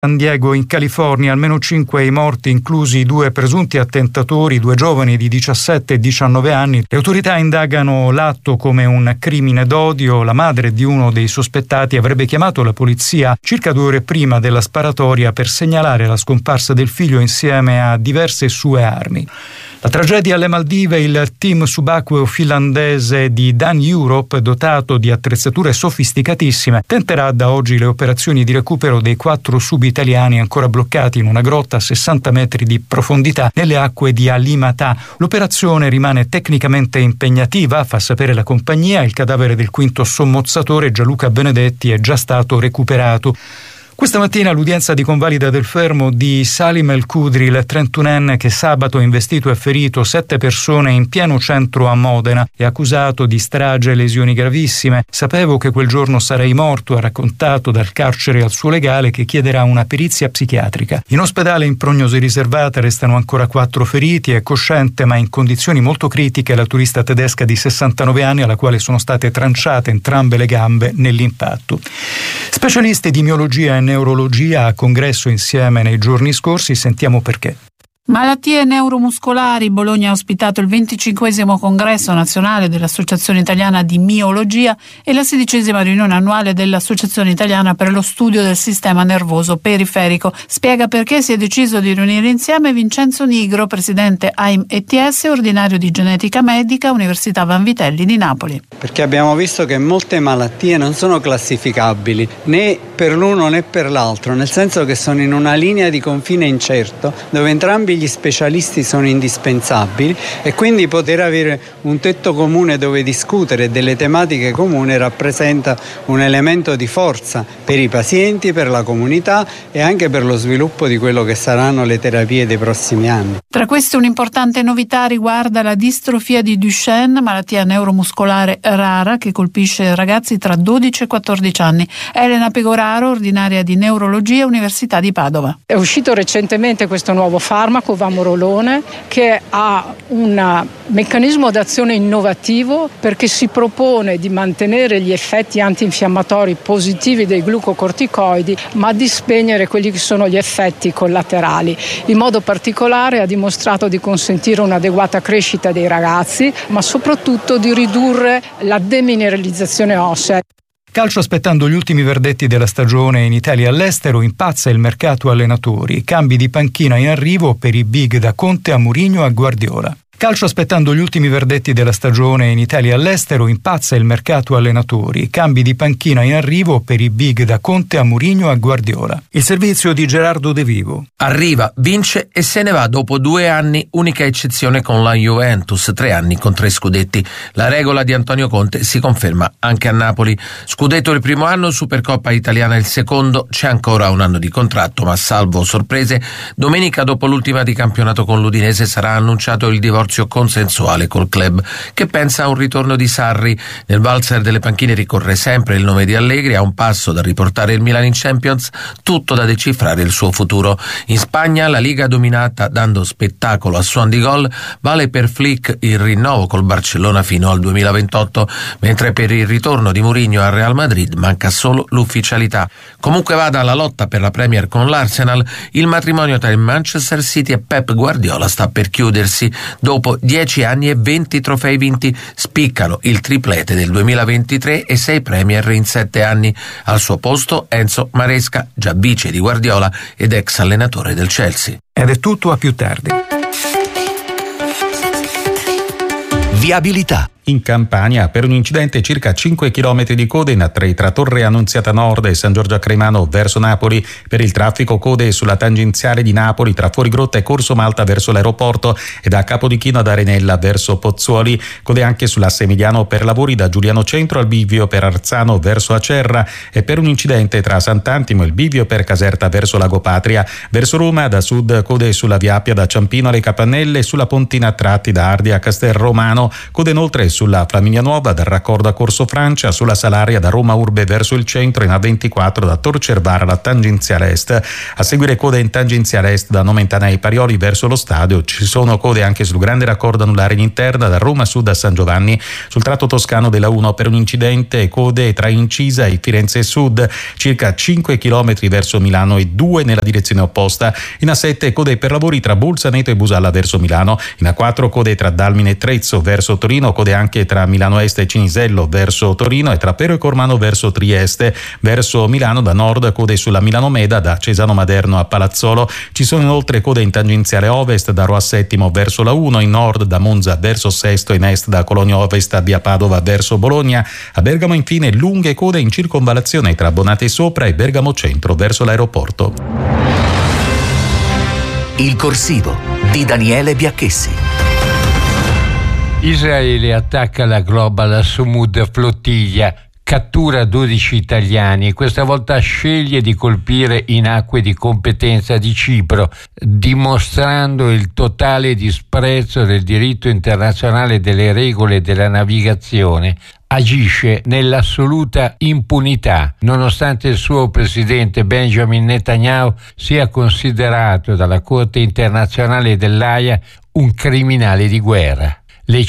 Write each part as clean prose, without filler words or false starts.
San Diego in California, almeno 5 i morti, inclusi 2 presunti attentatori, 2 giovani di 17 e 19 anni. Le autorità indagano l'atto come un crimine d'odio. La madre di uno dei sospettati avrebbe chiamato la polizia circa 2 ore prima della sparatoria per segnalare la scomparsa del figlio insieme a diverse sue armi. La tragedia alle Maldive, il team subacqueo finlandese di Dan Europe, dotato di attrezzature sofisticatissime, tenterà da oggi le operazioni di recupero dei 4 sub-italiani ancora bloccati in una grotta a 60 metri di profondità nelle acque di Alimatà. L'operazione rimane tecnicamente impegnativa, fa sapere la compagnia. Il cadavere del 5° sommozzatore, Gianluca Benedetti, è già stato recuperato. Questa mattina l'udienza di convalida del fermo di Salim El Khudri, il 31enne che sabato ha investito e ferito 7 persone in pieno centro a Modena, è accusato di strage e lesioni gravissime. Sapevo che quel giorno sarei morto, ha raccontato dal carcere al suo legale, che chiederà una perizia psichiatrica. In ospedale in prognosi riservata restano ancora 4 feriti. È cosciente ma in condizioni molto critiche la turista tedesca di 69 anni alla quale sono state tranciate entrambe le gambe nell'impatto. Specialisti di miologia e neurologia a congresso insieme nei giorni scorsi, sentiamo perché. Malattie neuromuscolari. Bologna ha ospitato il 25° congresso nazionale dell'Associazione Italiana di Miologia e la 16ª riunione annuale dell'Associazione Italiana per lo Studio del Sistema Nervoso Periferico. Spiega perché si è deciso di riunire insieme Vincenzo Nigro, presidente AIM-ETS, ordinario di genetica medica, Università Vanvitelli di Napoli. Perché abbiamo visto che molte malattie non sono classificabili né per l'uno né per l'altro, nel senso che sono in una linea di confine incerto dove entrambi gli specialisti sono indispensabili, e quindi poter avere un tetto comune dove discutere delle tematiche comuni rappresenta un elemento di forza per i pazienti, per la comunità e anche per lo sviluppo di quello che saranno le terapie dei prossimi anni. Tra queste un'importante novità riguarda la distrofia di Duchenne, malattia neuromuscolare rara che colpisce ragazzi tra 12 e 14 anni. Elena Pegoraro, ordinaria di neurologia, Università di Padova. È uscito recentemente questo nuovo farmaco, vamorolone, che ha un meccanismo d'azione innovativo perché si propone di mantenere gli effetti antinfiammatori positivi dei glucocorticoidi, ma di spegnere quelli che sono gli effetti collaterali. In modo particolare ha dimostrato di consentire un'adeguata crescita dei ragazzi, ma soprattutto di ridurre la demineralizzazione ossea. Calcio aspettando gli ultimi verdetti della stagione in Italia e all'estero, impazza il mercato allenatori. Cambi di panchina in arrivo per i big da Conte a Mourinho a Guardiola. Calcio aspettando gli ultimi verdetti della stagione in Italia e all'estero, impazza il mercato allenatori. Cambi di panchina in arrivo per i big da Conte a Mourinho a Guardiola. Il servizio di Gerardo De Vivo. Arriva, vince e se ne va dopo 2 anni, unica eccezione con la Juventus, 3 anni con 3 scudetti. La regola di Antonio Conte si conferma anche a Napoli. Scudetto il primo anno, Supercoppa italiana il secondo, c'è ancora un anno di contratto, ma salvo sorprese, domenica dopo l'ultima di campionato con l'Udinese sarà annunciato il divorzio consensuale col club, che pensa a un ritorno di Sarri. Nel valzer delle panchine ricorre sempre il nome di Allegri, a un passo da riportare il Milan in Champions, tutto da decifrare il suo futuro. In Spagna la Liga dominata dando spettacolo a suon di gol, vale per Flick il rinnovo col Barcellona fino al 2028, mentre per il ritorno di Mourinho al Real Madrid manca solo l'ufficialità. Comunque vada la lotta per la Premier con l'Arsenal, il matrimonio tra il Manchester City e Pep Guardiola sta per chiudersi. Dopo 10 anni e 20 trofei vinti, spiccano il triplete del 2023 e 6 Premier in 7 anni. Al suo posto Enzo Maresca, già vice di Guardiola ed ex allenatore del Chelsea. Ed è tutto, a più tardi. Viabilità. In Campania, per un incidente, circa 5 km di code in A3 tra Torre Annunziata Nord e San Giorgio a Cremano verso Napoli. Per il traffico code sulla tangenziale di Napoli tra Fuorigrotta e Corso Malta verso l'aeroporto e da Capodichino ad Arenella verso Pozzuoli. Code anche sull'asse Emiliano per lavori da Giuliano Centro al bivio per Arzano verso Acerra, e per un incidente tra Sant'Antimo e il bivio per Caserta verso Lago Patria. Verso Roma da sud code sulla Via Appia da Ciampino alle Capannelle e sulla Pontina a tratti da Ardi a Castelromano. Code inoltre sulla Flaminia Nuova dal raccordo a Corso Francia, sulla Salaria da Roma Urbe verso il centro, in A24 da Tor Cervara alla tangenziale est. A seguire code in tangenziale est da Nomentana ai Parioli verso lo stadio. Ci sono code anche sul grande raccordo anulare in interna da Roma Sud a San Giovanni, sul tratto toscano della 1 per un incidente, code tra Incisa e Firenze Sud, circa 5 km verso Milano e 2 nella direzione opposta. In A7 code per lavori tra Bolzaneto e Busalla verso Milano. In A4 code tra Dalmine e Trezzo verso Torino, code anche tra Milano Est e Cinisello verso Torino e tra Pero e Cormano verso Trieste. Verso Milano da nord code sulla Milano Meda da Cesano Maderno a Palazzolo. Ci sono inoltre code in tangenziale ovest da Roa Settimo verso la 1, in nord da Monza verso Sesto, in est da Cologno Ovest a via Padova verso Bologna. A Bergamo infine lunghe code in circonvallazione tra Bonate Sopra e Bergamo Centro verso l'aeroporto. Il corsivo di Daniele Biacchessi. Israele attacca la Global Sumud Flottiglia, cattura 12 italiani e questa volta sceglie di colpire in acque di competenza di Cipro, dimostrando il totale disprezzo del diritto internazionale e delle regole della navigazione. Agisce nell'assoluta impunità, nonostante il suo presidente Benjamin Netanyahu sia considerato dalla Corte internazionale dell'Aia un criminale di guerra. Le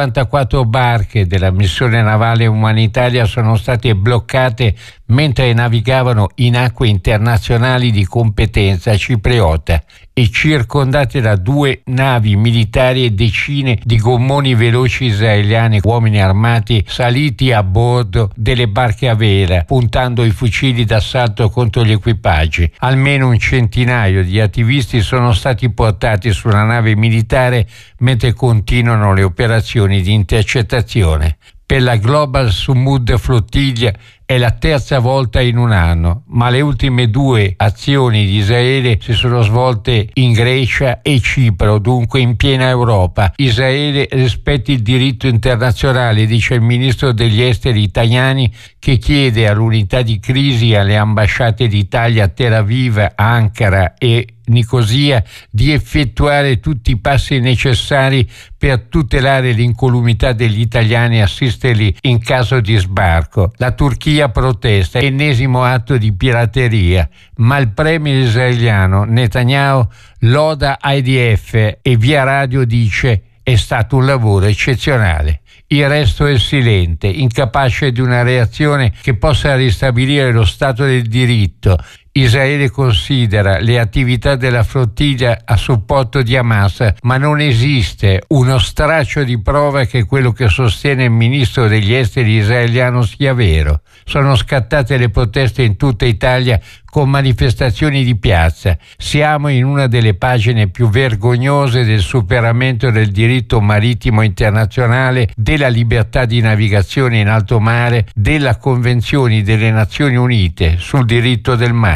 54 barche della missione navale umanitaria sono state bloccate mentre navigavano in acque internazionali di competenza cipriota e circondate da 2 navi militari e decine di gommoni veloci israeliani, uomini armati saliti a bordo delle barche a vela, puntando i fucili d'assalto contro gli equipaggi. Almeno un centinaio di attivisti sono stati portati su una nave militare mentre continuano le operazioni di intercettazione. Per la Global Sumud Flottiglia è la terza volta in un anno, ma le ultime 2 azioni di Israele si sono svolte in Grecia e Cipro, dunque in piena Europa. Israele rispetti il diritto internazionale, dice il ministro degli esteri italiani, che chiede all'unità di crisi alle ambasciate d'Italia a Tel Aviv, Ankara e Nicosia di effettuare tutti i passi necessari per tutelare l'incolumità degli italiani e assisterli in caso di sbarco. La Turchia protesta, ennesimo atto di pirateria, ma il premier israeliano Netanyahu loda IDF e via radio dice: è stato un lavoro eccezionale. Il resto è silente, incapace di una reazione che possa ristabilire lo Stato del diritto. Israele considera le attività della flottiglia a supporto di Hamas, ma non esiste uno straccio di prova che quello che sostiene il ministro degli esteri israeliano sia vero. Sono scattate le proteste in tutta Italia con manifestazioni di piazza. Siamo in una delle pagine più vergognose del superamento del diritto marittimo internazionale, della libertà di navigazione in alto mare, della Convenzione delle Nazioni Unite sul diritto del mare.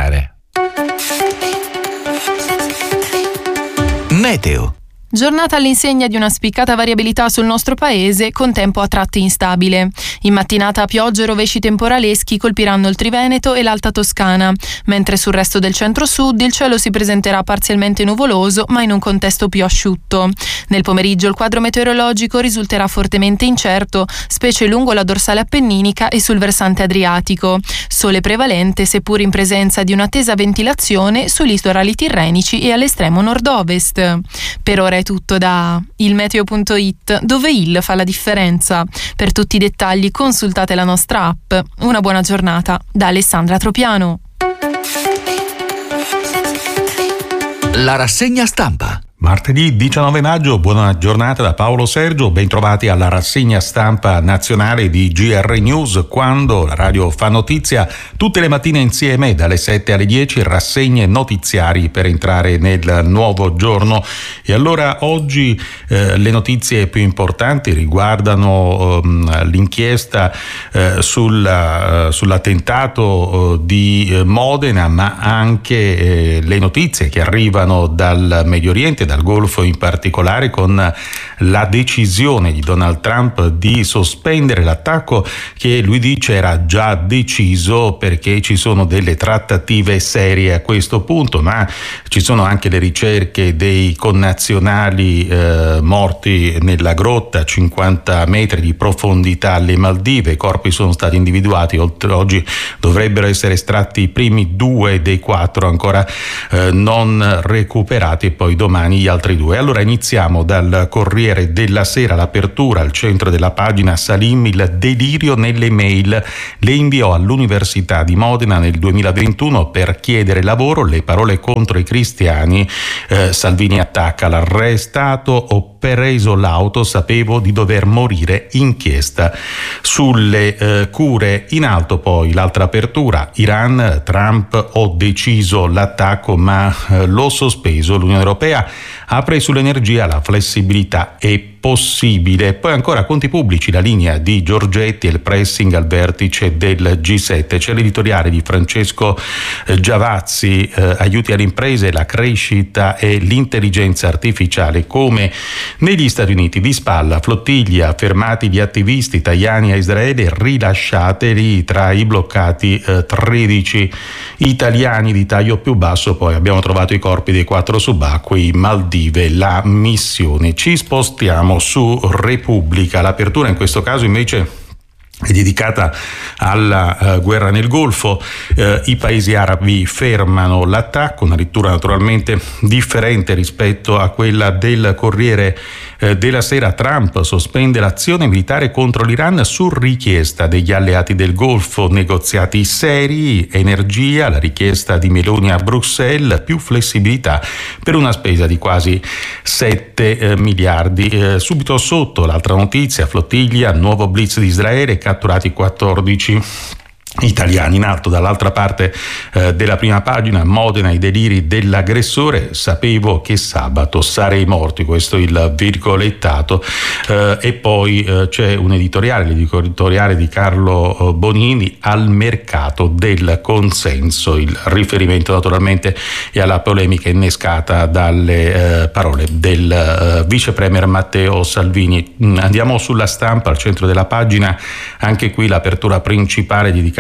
Meteo. Giornata all'insegna di una spiccata variabilità sul nostro paese, con tempo a tratti instabile. In mattinata piogge e rovesci temporaleschi colpiranno il Triveneto e l'Alta Toscana, mentre sul resto del centro-sud il cielo si presenterà parzialmente nuvoloso, ma in un contesto più asciutto. Nel pomeriggio il quadro meteorologico risulterà fortemente incerto, specie lungo la dorsale appenninica e sul versante adriatico. Sole prevalente, seppur in presenza di una tesa ventilazione sui litorali tirrenici e all'estremo nord-ovest. Per ora è tutto da ilmeteo.it, dove il fa la differenza. Per tutti i dettagli consultate la nostra app. Una buona giornata da Alessandra Tropiano. La rassegna stampa. Martedì 19 maggio, buona giornata da Paolo Sergio, bentrovati alla rassegna stampa nazionale di GR News, quando la radio fa notizia tutte le mattine insieme dalle 7 alle 10, rassegne notiziari per entrare nel nuovo giorno. E allora oggi le notizie più importanti riguardano l'inchiesta sull'attentato di Modena, ma anche le notizie che arrivano dal Medio Oriente, al Golfo in particolare, con la decisione di Donald Trump di sospendere l'attacco che lui dice era già deciso perché ci sono delle trattative serie a questo punto, ma ci sono anche le ricerche dei connazionali morti nella grotta a 50 metri di profondità alle Maldive. I corpi sono stati individuati, oggi dovrebbero essere estratti i primi 2 dei 4 ancora non recuperati, e poi domani gli altri 2. Allora iniziamo dal Corriere della Sera, l'apertura al centro della pagina: Salim, il delirio nelle mail, le inviò all'Università di Modena nel 2021 per chiedere lavoro, le parole contro i cristiani, Salvini attacca: l'arrestato, ho preso l'auto, sapevo di dover morire, inchiesta sulle cure. In alto poi l'altra apertura: Iran, Trump, ho deciso l'attacco ma l'ho sospeso, l'Unione Europea apre sull'energia, la flessibilità è possibile. Poi ancora conti pubblici, la linea di Giorgetti e il pressing al vertice del G7. C'è l'editoriale di Francesco Giavazzi, aiuti alle imprese, la crescita e l'intelligenza artificiale, come negli Stati Uniti. Di spalla, flottiglia, fermati gli attivisti italiani a Israele, rilasciateli, tra i bloccati 13 italiani di taglio più basso. Poi abbiamo trovato i corpi dei 4 subacquei, Maldive, la missione. Ci spostiamo su Repubblica. L'apertura in questo caso invece è dedicata alla guerra nel Golfo. I paesi arabi fermano l'attacco, una lettura naturalmente differente rispetto a quella del Corriere della Sera. Trump sospende l'azione militare contro l'Iran su richiesta degli alleati del Golfo, negoziati seri, energia, la richiesta di Meloni a Bruxelles, più flessibilità per una spesa di quasi 7 miliardi. Subito sotto l'altra notizia, flottiglia, nuovo blitz di Israele, catturati 14 italiani. In alto dall'altra parte della prima pagina, Modena, i deliri dell'aggressore, sapevo che sabato sarei morti, questo è il virgolettato. E poi c'è un editoriale, l'editoriale di Carlo Bonini, al mercato del consenso, il riferimento naturalmente è alla polemica innescata dalle parole del vice premier Matteo Salvini. Andiamo sulla Stampa, al centro della pagina, anche qui l'apertura principale dedicata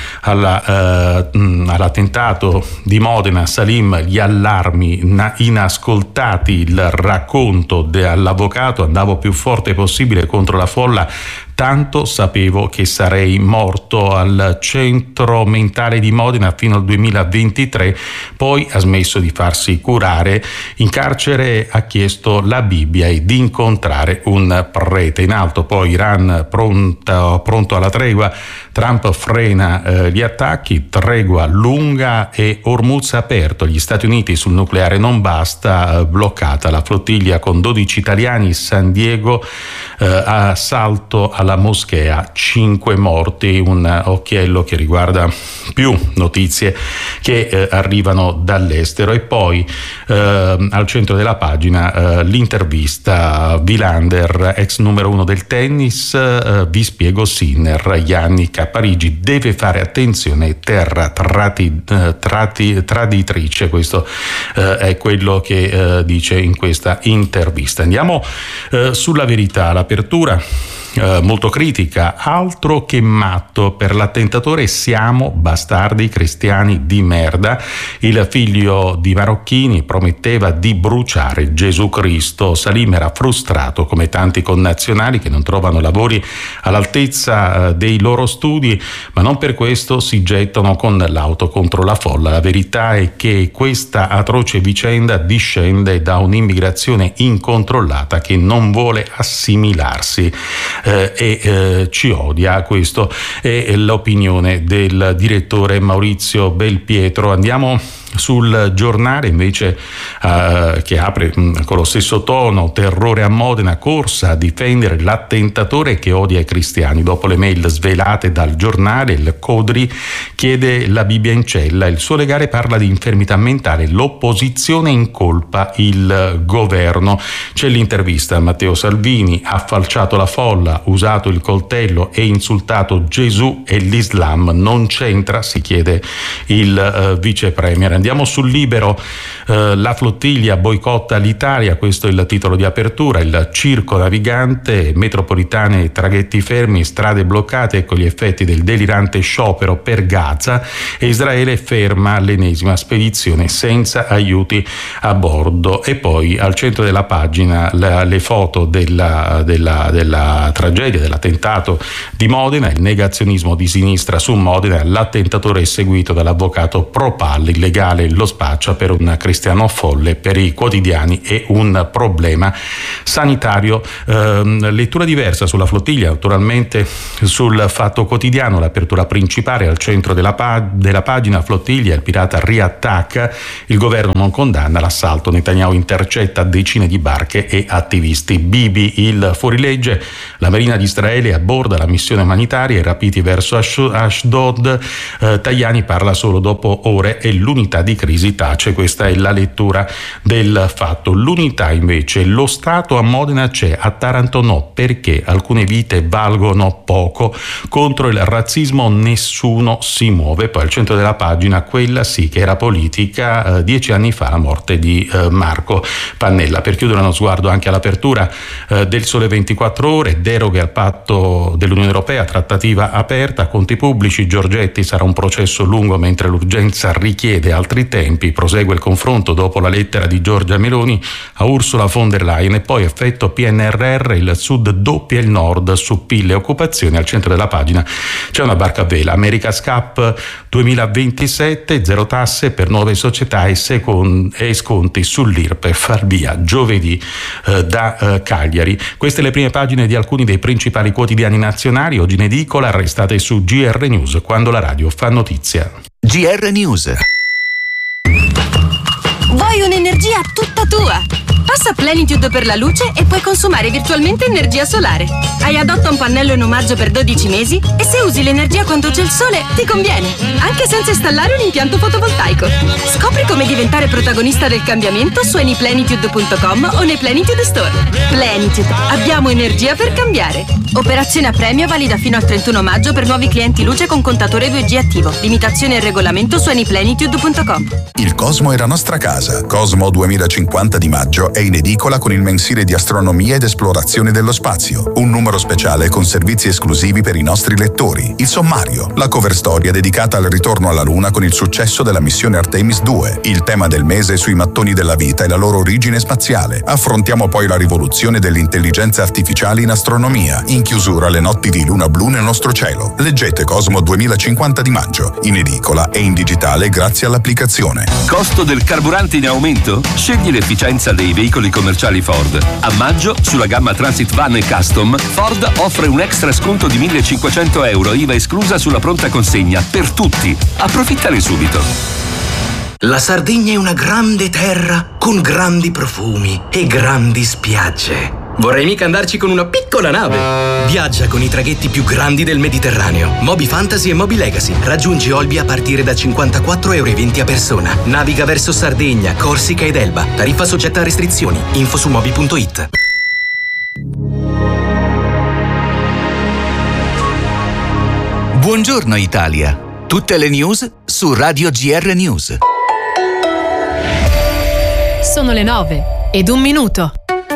all'attentato di Modena. Salim, gli allarmi inascoltati, il racconto dell'avvocato: andavo più forte possibile contro la folla, tanto sapevo che sarei morto. Al centro mentale di Modena fino al 2023, poi ha smesso di farsi curare. In carcere ha chiesto la Bibbia e di incontrare un prete. In alto poi Iran pronto alla tregua, Trump frena gli attacchi, tregua lunga e Hormuz aperto. Gli Stati Uniti sul nucleare non basta, bloccata la flottiglia con 12 italiani, San Diego, assalto alla moschea, 5 morti. Un occhiello che riguarda più notizie che arrivano dall'estero. E poi al centro della pagina l'intervista, Wilander, ex numero 1 del tennis, vi spiego Sinner, Yannick a Parigi deve fare attenzione, terra traditrice. Questo è quello che dice in questa intervista. Andiamo sulla Verità, l'apertura molto critica, altro che matto per l'attentatore, siamo bastardi cristiani di merda. Il figlio di Marocchini prometteva di bruciare Gesù Cristo. Salim era frustrato come tanti connazionali che non trovano lavori all'altezza dei loro studi, ma non per questo si gettano con l'auto contro la folla. La verità è che questa atroce vicenda discende da un'immigrazione incontrollata che non vuole assimilarsi e ci odia. Questo è l'opinione del direttore Maurizio Belpietro. Andiamo sul Giornale invece che apre con lo stesso tono: terrore a Modena, corsa a difendere l'attentatore che odia i cristiani. Dopo le mail svelate dal Giornale, il Codri chiede la Bibbia in cella, il suo legale parla di infermità mentale, l'opposizione incolpa il governo. C'è l'intervista a Matteo Salvini, ha falciato la folla, usato il coltello e insultato Gesù e l'Islam, non c'entra, si chiede il vice premier. Andiamo sul Libero, la flottiglia boicotta l'Italia, questo è il titolo di apertura, il circo navigante, metropolitane e traghetti fermi, strade bloccate, ecco gli effetti del delirante sciopero per Gaza, e Israele ferma l'ennesima spedizione senza aiuti a bordo. E poi al centro della pagina le foto della tragedia, dell'attentato di Modena, il negazionismo di sinistra su Modena, l'attentatore è seguito dall'avvocato Propal, illegale lo spaccia per un cristiano folle, per i quotidiani è un problema sanitario. Lettura diversa sulla flottiglia, naturalmente sul Fatto Quotidiano, l'apertura principale al centro della pagina, flottiglia, il pirata riattacca, il governo non condanna l'assalto, Netanyahu intercetta decine di barche e attivisti. Bibi, il fuorilegge, la Marina di Israele aborda la missione umanitaria, i rapiti verso Ashdod, Tajani parla solo dopo ore e l'unità di crisi tace. Questa è la lettura del Fatto. L'unità invece, lo Stato a Modena c'è, a Taranto no, perché alcune vite valgono poco, contro il razzismo nessuno si muove. Poi al centro della pagina, quella sì che era politica, 10 anni fa la morte di Marco Pannella. Per chiudere uno sguardo anche all'apertura del Sole 24 Ore, deroghe al patto dell'Unione Europea, trattativa aperta, conti pubblici, Giorgetti, sarà un processo lungo mentre l'urgenza richiede altri tempi, prosegue il confronto dopo la lettera di Giorgia Meloni a Ursula von der Leyen. E poi effetto PNRR, il Sud doppia il Nord su PIL e occupazione. Al centro della pagina c'è una barca a vela, America's Cup 2027, zero tasse per nuove società e sconti sull'IRPEF al via giovedì da Cagliari. Queste le prime pagine di alcuni dei principali quotidiani nazionali. Oggi in edicola, restate su GR News, quando la radio fa notizia. GR News. Vuoi un'energia tutta tua? Passa Plenitude per la luce e puoi consumare virtualmente energia solare. Hai Adotta un pannello in omaggio per 12 mesi e se usi l'energia quando c'è il sole ti conviene, anche senza installare un impianto fotovoltaico. Scopri come diventare protagonista del cambiamento su anyplenitude.com o nei Plenitude Store. Plenitude, abbiamo energia per cambiare. Operazione a premio valida fino al 31 maggio per nuovi clienti luce con contatore 2G attivo. Limitazione e regolamento su anyplenitude.com. Il Cosmo è la nostra casa. Cosmo 2050 di maggio è in edicola con il mensile di astronomia ed esplorazione dello spazio, un numero speciale con servizi esclusivi per i nostri lettori, il sommario, la cover storia dedicata al ritorno alla Luna con il successo della missione Artemis 2, il tema del mese sui mattoni della vita e la loro origine spaziale. Affrontiamo poi la rivoluzione dell'intelligenza artificiale in astronomia, in chiusura le notti di luna blu nel nostro cielo. Leggete Cosmo 2050 di maggio, in edicola e in digitale grazie all'applicazione. Costo del carburante in aumento? Scegli l'efficienza dei veicoli commerciali Ford. A maggio, sulla gamma Transit Van e Custom, Ford offre un extra sconto di €1.500, IVA esclusa sulla pronta consegna, per tutti. Approfittane subito. La Sardegna è una grande terra con grandi profumi e grandi spiagge. Vorrei mica andarci con una piccola nave. Viaggia con i traghetti più grandi del Mediterraneo. Moby Fantasy e Moby Legacy. Raggiungi Olbia a partire da €54,20 a persona. Naviga verso Sardegna, Corsica ed Elba. Tariffa soggetta a restrizioni. Info su moby.it. Buongiorno Italia. Tutte le news su Radio GR News. Sono le 9:01.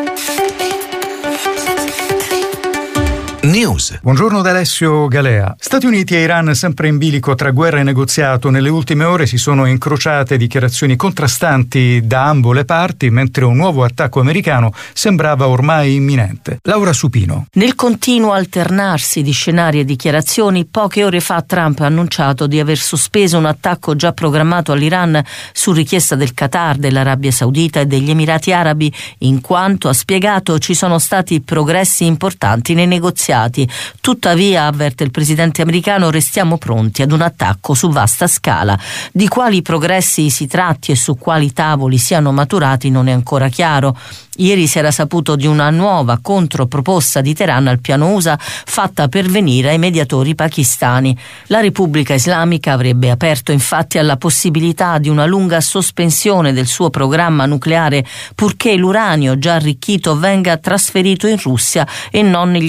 News. Buongiorno da Alessio Galea. Stati Uniti e Iran sempre in bilico tra guerra e negoziato. Nelle ultime ore si sono incrociate dichiarazioni contrastanti da ambo le parti, mentre un nuovo attacco americano sembrava ormai imminente. Laura Supino. Nel continuo alternarsi di scenari e dichiarazioni, poche ore fa Trump ha annunciato di aver sospeso un attacco già programmato all'Iran su richiesta del Qatar, dell'Arabia Saudita e degli Emirati Arabi, in quanto, ha spiegato, ci sono stati progressi importanti nei negoziati. Tuttavia, avverte il presidente americano, restiamo pronti ad un attacco su vasta scala. Di quali progressi si tratti e su quali tavoli siano maturati non è ancora chiaro. Ieri si era saputo di una nuova controproposta di Teheran al piano USA fatta pervenire ai mediatori pakistani. La Repubblica Islamica avrebbe aperto infatti alla possibilità di una lunga sospensione del suo programma nucleare purché l'uranio già arricchito venga trasferito in Russia e non negli Stati Uniti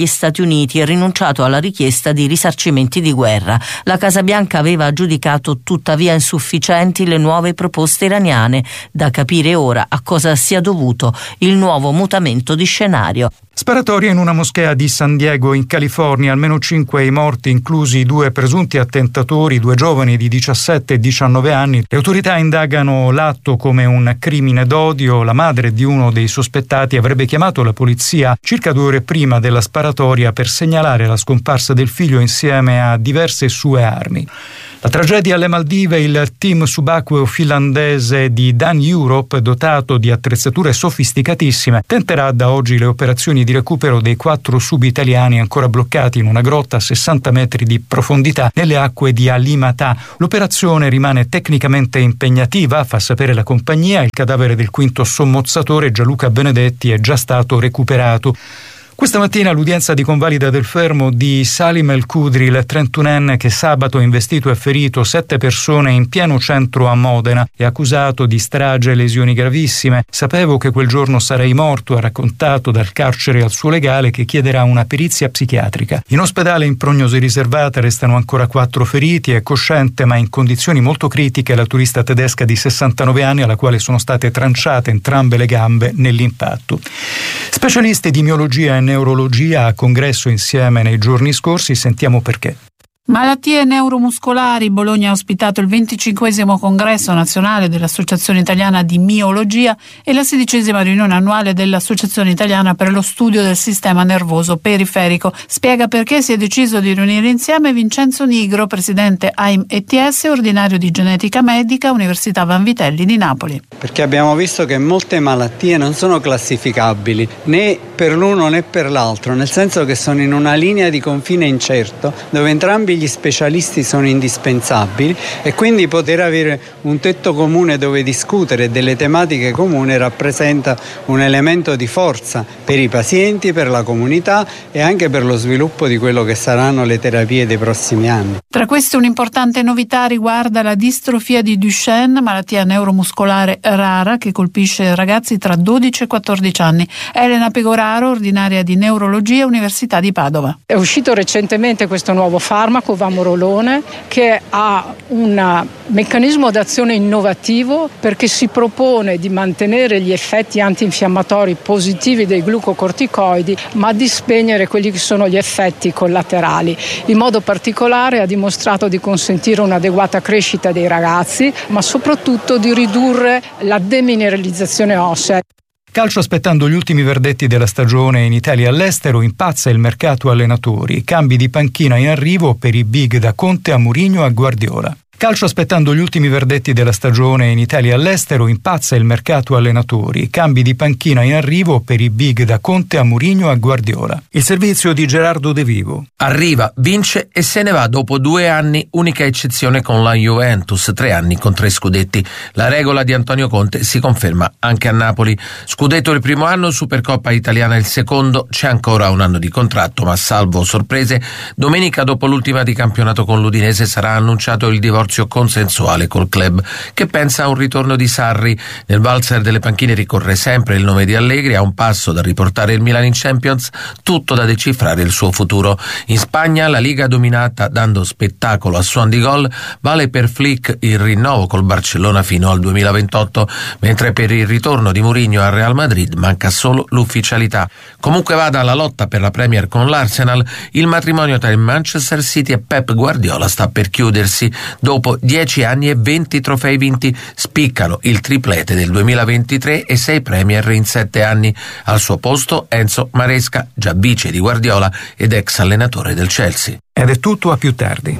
Uniti e rinunciato alla richiesta di risarcimenti di guerra. La Casa Bianca aveva giudicato tuttavia insufficienti le nuove proposte iraniane. Da capire ora a cosa sia dovuto il nuovo mutamento di scenario. Sparatoria in una moschea di San Diego in California, almeno 5 i morti, inclusi 2 presunti attentatori, 2 giovani di 17 e 19 anni. Le autorità indagano l'atto come un crimine d'odio. La madre di uno dei sospettati avrebbe chiamato la polizia circa 2 ore prima della sparatoria per segnalare la scomparsa del figlio insieme a diverse sue armi. La tragedia alle Maldive, il team subacqueo finlandese di Dan Europe, dotato di attrezzature sofisticatissime, tenterà da oggi le operazioni di recupero dei 4 sub-italiani ancora bloccati in una grotta a 60 metri di profondità nelle acque di Alimatà. L'operazione rimane tecnicamente impegnativa, fa sapere la compagnia. Il cadavere del quinto sommozzatore, Gianluca Benedetti, è già stato recuperato. Questa mattina l'udienza di convalida del fermo di Salim El Khudri, il 31enne che sabato ha investito e ferito 7 persone in pieno centro a Modena, è accusato di strage e lesioni gravissime. Sapevo che quel giorno sarei morto, ha raccontato dal carcere al suo legale, che chiederà una perizia psichiatrica. In ospedale in prognosi riservata restano ancora 4 feriti. È cosciente ma in condizioni molto critiche la turista tedesca di 69 anni alla quale sono state tranciate entrambe le gambe nell'impatto. Specialisti di miologia e neurologia a congresso insieme nei giorni scorsi, sentiamo perché. Malattie neuromuscolari. Bologna ha ospitato il 25° congresso nazionale dell'Associazione Italiana di Miologia e la 16ª riunione annuale dell'Associazione Italiana per lo Studio del Sistema Nervoso Periferico. Spiega perché si è deciso di riunire insieme Vincenzo Nigro, presidente AIM-ETS e ordinario di genetica medica, Università Vanvitelli di Napoli. Perché abbiamo visto che molte malattie non sono classificabili né per l'uno né per l'altro, nel senso che sono in una linea di confine incerto dove entrambi gli specialisti sono indispensabili, e quindi poter avere un tetto comune dove discutere delle tematiche comuni rappresenta un elemento di forza per i pazienti, per la comunità e anche per lo sviluppo di quello che saranno le terapie dei prossimi anni. Tra queste un'importante novità riguarda la distrofia di Duchenne, malattia neuromuscolare rara che colpisce ragazzi tra 12 e 14 anni. Elena Pegoraro, ordinaria di neurologia, Università di Padova. È uscito recentemente questo nuovo farmaco, Vamorolone, che ha un meccanismo d'azione innovativo perché si propone di mantenere gli effetti antinfiammatori positivi dei glucocorticoidi, ma di spegnere quelli che sono gli effetti collaterali. In modo particolare ha dimostrato di consentire un'adeguata crescita dei ragazzi, ma soprattutto di ridurre la demineralizzazione ossea. Calcio aspettando gli ultimi verdetti della stagione in Italia e all'estero, impazza il mercato allenatori. Cambi di panchina in arrivo per i big da Conte a Mourinho a Guardiola. Calcio aspettando gli ultimi verdetti della stagione in Italia e all'estero, impazza il mercato allenatori. Cambi di panchina in arrivo per i big da Conte a Mourinho a Guardiola. Il servizio di Gerardo De Vivo. Arriva, vince e se ne va dopo 2 anni, unica eccezione con la Juventus, 3 anni con 3 scudetti. La regola di Antonio Conte si conferma anche a Napoli. Scudetto il primo anno, Supercoppa italiana il secondo, c'è ancora un anno di contratto, ma salvo sorprese, domenica dopo l'ultima di campionato con l'Udinese sarà annunciato il divorzio consensuale col club, che pensa a un ritorno di Sarri. Nel valzer delle panchine ricorre sempre il nome di Allegri, a un passo da riportare il Milan in Champions, tutto da decifrare il suo futuro. In Spagna la Liga dominata dando spettacolo a suon di gol, vale per Flick il rinnovo col Barcellona fino al 2028, mentre per il ritorno di Mourinho al Real Madrid manca solo l'ufficialità. Comunque vada la lotta per la Premier con l'Arsenal, il matrimonio tra il Manchester City e Pep Guardiola sta per chiudersi. Dopo 10 anni e 20 trofei vinti, spiccano il triplete del 2023 e 6 Premier in 7 anni. Al suo posto Enzo Maresca, già vice di Guardiola ed ex allenatore del Chelsea. Ed è tutto, a più tardi.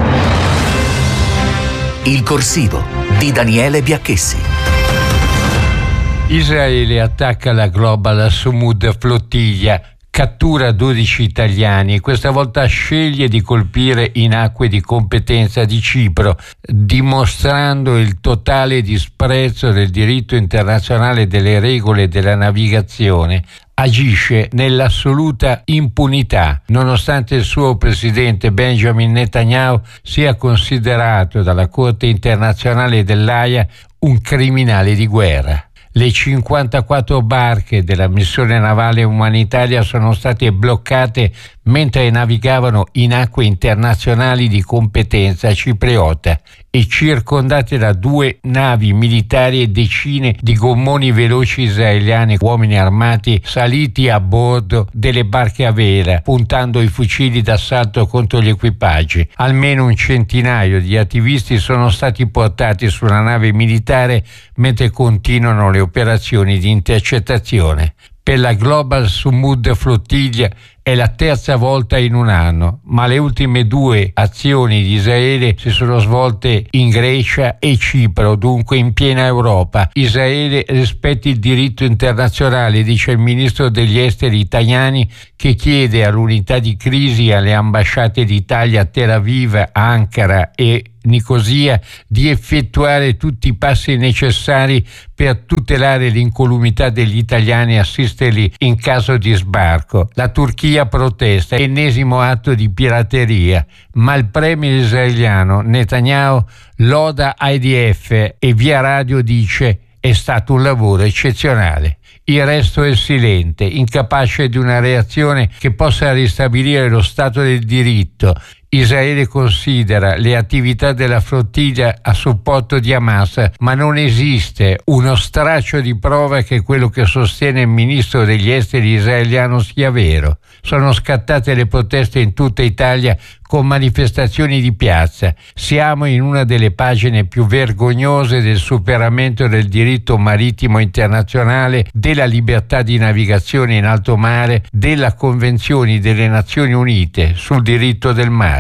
Il corsivo di Daniele Biacchessi. Israele attacca la Global Sumud flottiglia, cattura 12 italiani e questa volta sceglie di colpire in acque di competenza di Cipro, dimostrando il totale disprezzo del diritto internazionale, delle regole della navigazione. Agisce nell'assoluta impunità, nonostante il suo presidente Benjamin Netanyahu sia considerato dalla Corte internazionale dell'Aia un criminale di guerra. Le 54 barche della missione navale umanitaria sono state bloccate mentre navigavano in acque internazionali di competenza cipriota e circondate da 2 navi militari e decine di gommoni veloci israeliani, uomini armati saliti a bordo delle barche a vela, puntando i fucili d'assalto contro gli equipaggi. Almeno un centinaio di attivisti sono stati portati su una nave militare mentre continuano le operazioni di intercettazione. Per la Global Sumud Flottiglia è la terza volta in un anno, ma le ultime 2 azioni di Israele si sono svolte in Grecia e Cipro, dunque in piena Europa. Israele rispetti il diritto internazionale, dice il ministro degli esteri italiani, che chiede all'unità di crisi alle ambasciate d'Italia a Tel Aviv, Ankara e Nicosia di effettuare tutti i passi necessari per tutelare l'incolumità degli italiani e assisterli in caso di sbarco. La Turchia protesta, ennesimo atto di pirateria, ma il premier israeliano Netanyahu loda IDF e via radio dice: è stato un lavoro eccezionale. Il resto è silente, incapace di una reazione che possa ristabilire lo Stato del diritto. Israele considera le attività della flottiglia a supporto di Hamas, ma non esiste uno straccio di prova che quello che sostiene il ministro degli esteri israeliano sia vero. Sono scattate le proteste in tutta Italia con manifestazioni di piazza. Siamo in una delle pagine più vergognose del superamento del diritto marittimo internazionale, della libertà di navigazione in alto mare, della Convenzione delle Nazioni Unite sul diritto del mare.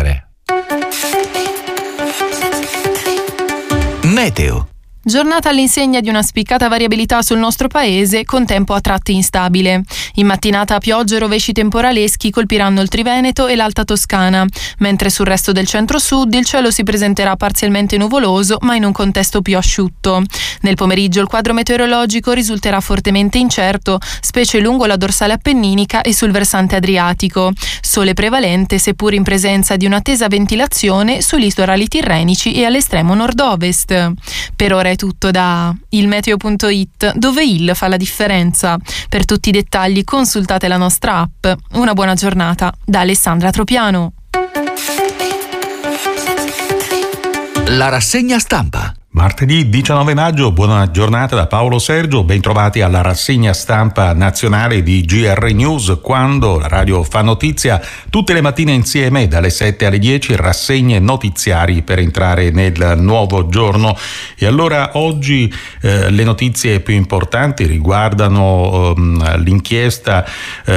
Meteo. Giornata all'insegna di una spiccata variabilità sul nostro paese, con tempo a tratti instabile. In mattinata piogge e rovesci temporaleschi colpiranno il Triveneto e l'Alta Toscana, mentre sul resto del centro-sud il cielo si presenterà parzialmente nuvoloso, ma in un contesto più asciutto. Nel pomeriggio il quadro meteorologico risulterà fortemente incerto, specie lungo la dorsale appenninica e sul versante adriatico. Sole prevalente, seppur in presenza di una tesa ventilazione sui litorali tirrenici e all'estremo nord-ovest. Per ora è tutto da ilmeteo.it, dove il fa la differenza. Per tutti i dettagli consultate la nostra app. Una buona giornata da Alessandra Tropiano. La rassegna stampa. Martedì 19 maggio, buona giornata da Paolo Sergio, bentrovati alla rassegna stampa nazionale di GR News, quando la radio fa notizia tutte le mattine insieme dalle 7 alle 10, rassegne notiziari per entrare nel nuovo giorno. E allora oggi le notizie più importanti riguardano l'inchiesta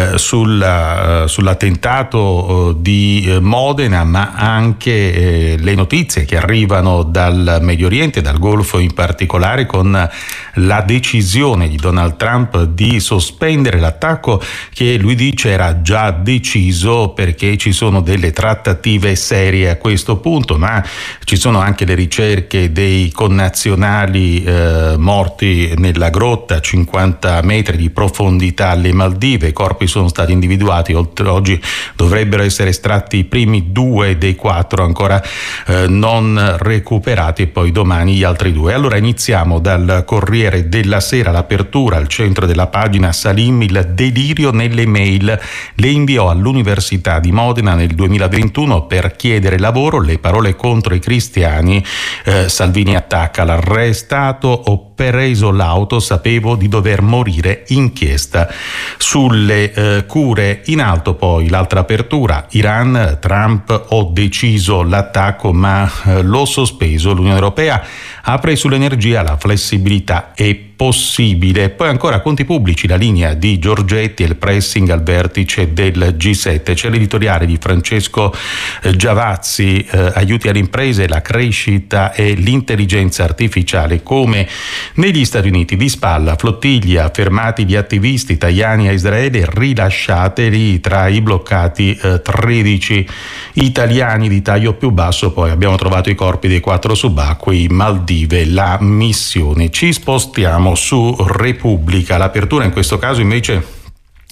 sull'attentato di Modena, ma anche le notizie che arrivano dal Medio Oriente, dal Golfo in particolare, con la decisione di Donald Trump di sospendere l'attacco che lui dice era già deciso perché ci sono delle trattative serie a questo punto, ma ci sono anche le ricerche dei connazionali morti nella grotta a 50 metri di profondità alle Maldive. I corpi sono stati individuati, oggi dovrebbero essere estratti i primi 2 dei 4 ancora non recuperati e poi domani gli altri 2. Allora iniziamo dal Corriere della Sera, l'apertura al centro della pagina: Salim, il delirio nelle mail, le inviò all'Università di Modena nel 2021 per chiedere lavoro, le parole contro i cristiani, Salvini attacca, l'arrestato, ho preso l'auto, sapevo di dover morire, inchiesta sulle cure. In alto poi l'altra apertura, Iran, Trump, ho deciso l'attacco ma l'ho sospeso, l'Unione Europea apre sull'energia, la flessibilità è possibile. Poi ancora conti pubblici, la linea di Giorgetti e il pressing al vertice del G7. C'è l'editoriale di Francesco Giavazzi, aiuti alle imprese, la crescita e l'intelligenza artificiale, come negli Stati Uniti. Di spalla, flottiglia, fermati gli attivisti italiani a Israele, rilasciateli, tra i bloccati 13 italiani di taglio più basso. Poi abbiamo trovato i corpi dei 4 subacquei, Maldive, la missione. Ci spostiamo su Repubblica, l'apertura in questo caso invece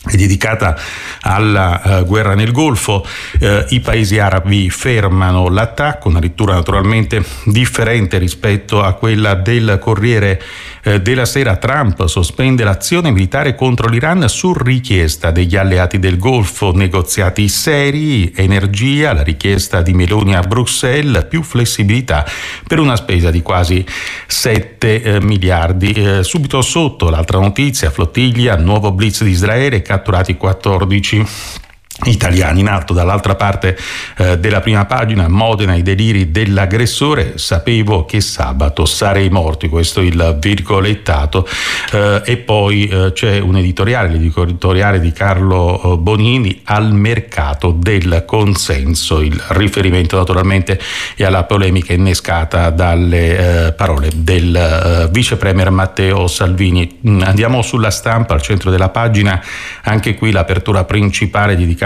è dedicata alla guerra nel Golfo. I paesi arabi fermano l'attacco, una lettura naturalmente differente rispetto a quella del Corriere della Sera. Trump sospende l'azione militare contro l'Iran su richiesta degli alleati del Golfo, negoziati seri, energia, la richiesta di Meloni a Bruxelles, più flessibilità per una spesa di quasi 7 miliardi. Subito sotto l'altra notizia, flottiglia, nuovo blitz di Israele, catturati 14 italiani. In alto dall'altra parte della prima pagina, Modena, i deliri dell'aggressore, sapevo che sabato sarei morto, questo è il virgolettato. E poi c'è un editoriale, l'editoriale di Carlo Bonini, al mercato del consenso, il riferimento naturalmente è alla polemica innescata dalle parole del vice premier Matteo Salvini. Andiamo sulla Stampa, al centro della pagina, anche qui l'apertura principale dedicata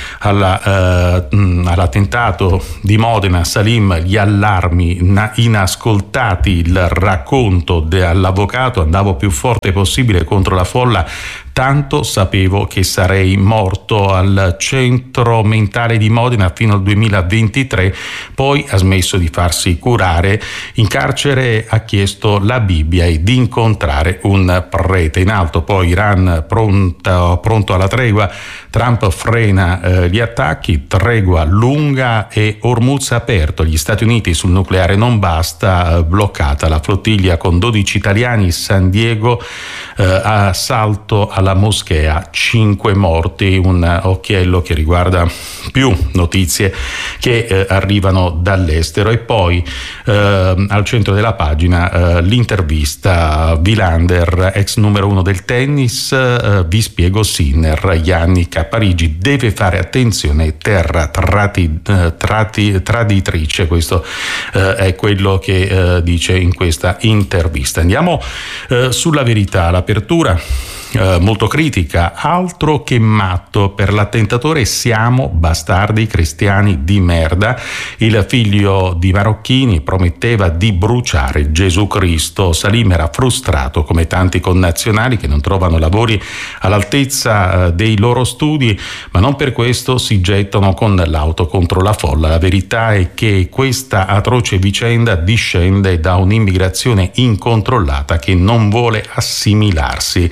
all'attentato di Modena. Salim, gli allarmi inascoltati, il racconto dell'avvocato: andavo più forte possibile contro la folla, tanto sapevo che sarei morto. Al centro mentale di Modena fino al 2023, poi ha smesso di farsi curare. In carcere ha chiesto la Bibbia e di incontrare un prete. In alto poi Iran pronto alla tregua, Trump frena gli attacchi, tregua lunga e Hormuz aperto. Gli Stati Uniti sul nucleare non basta, bloccata la flottiglia con 12 italiani. San Diego, assalto alla moschea, 5 morti. Un occhiello che riguarda più notizie che arrivano dall'estero. E poi al centro della pagina l'intervista, Wilander, ex numero 1 del tennis, vi spiego Sinner, Yannick a Parigi deve fare attenzione, terra traditrice. Questo è quello che dice in questa intervista. Andiamo sulla Verità, l'apertura molto critica, altro che matto per l'attentatore, siamo bastardi cristiani di merda. Il figlio di Marocchini prometteva di bruciare Gesù Cristo. Salim era frustrato come tanti connazionali che non trovano lavori all'altezza dei loro studi, ma non per questo si gettano con l'auto contro la folla. La verità è che questa atroce vicenda discende da un'immigrazione incontrollata che non vuole assimilarsi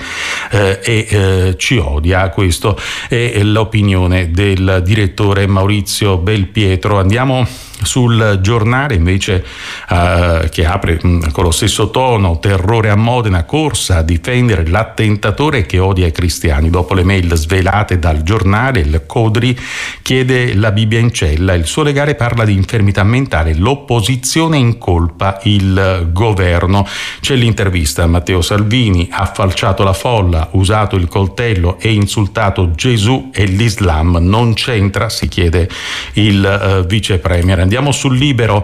e ci odia. Questo è l'opinione del direttore Maurizio Belpietro. Andiamo sul Giornale invece, che apre con lo stesso tono: terrore a Modena, corsa a difendere l'attentatore che odia i cristiani. Dopo le mail svelate dal Giornale, il Codri chiede la Bibbia in cella, il suo legale parla di infermità mentale, l'opposizione incolpa il governo. C'è l'intervista a Matteo Salvini, ha falciato la folla, usato il coltello e insultato Gesù e l'Islam, non c'entra, si chiede il vice premier. Andiamo sul Libero,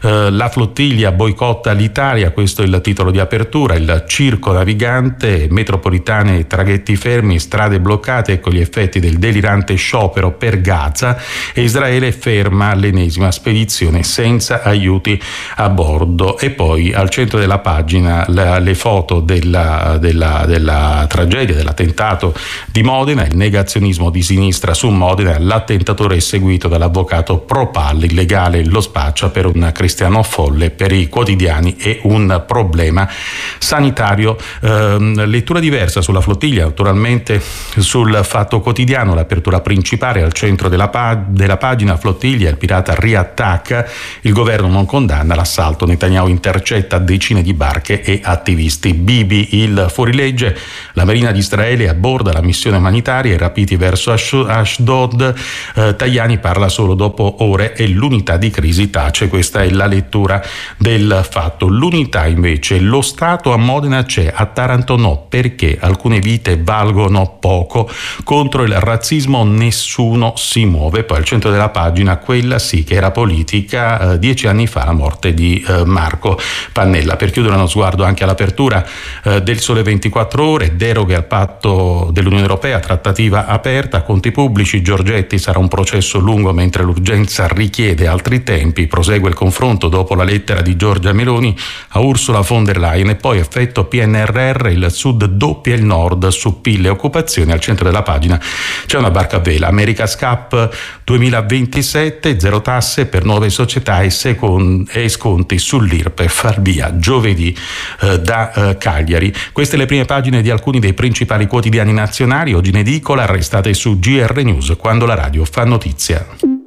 la flottiglia boicotta l'Italia, questo è il titolo di apertura. Il circo navigante, metropolitane e traghetti fermi, strade bloccate, ecco gli effetti del delirante sciopero per Gaza, e Israele ferma l'ennesima spedizione senza aiuti a bordo. E poi al centro della pagina le foto della tragedia, dell'attentato di Modena, il negazionismo di sinistra su Modena, l'attentatore è seguito dall'avvocato Propal, illegale lo spaccia per un cristiano folle, per i quotidiani è un problema sanitario. Lettura diversa sulla flottiglia, naturalmente sul Fatto Quotidiano, l'apertura principale al centro della pagina, flottiglia, il pirata riattacca, il governo non condanna l'assalto, Netanyahu intercetta decine di barche e attivisti. Bibi, il fuorilegge, la Marina di Israele aborda la missione umanitaria, i rapiti verso Ashdod, Tajani parla solo dopo ore e l'unità di crisi tace. Questa è la lettura del Fatto. L'unità invece, lo Stato a Modena c'è, a Taranto no, perché alcune vite valgono poco, contro il razzismo nessuno si muove. Poi al centro della pagina, quella sì che era politica, 10 anni fa la morte di Marco Pannella. Per chiudere uno sguardo anche all'apertura del Sole 24 Ore, deroghe al patto dell'Unione Europea, trattativa aperta, conti pubblici, Giorgetti, sarà un processo lungo mentre l'urgenza richiede altre altri tempi. Prosegue il confronto dopo la lettera di Giorgia Meloni a Ursula von der Leyen e poi effetto PNRR, il Sud doppia il Nord su PIL e occupazione. Al centro della pagina c'è una barca a vela, America's Cup 2027, zero tasse per nuove società e sconti sull'IRPEF al via giovedì da Cagliari. Queste le prime pagine di alcuni dei principali quotidiani nazionali. Oggi in edicola, restate su GR News, quando la radio fa notizia.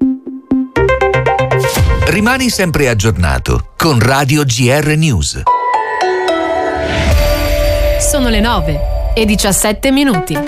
Rimani sempre aggiornato con Radio GR News. Sono le 9:17.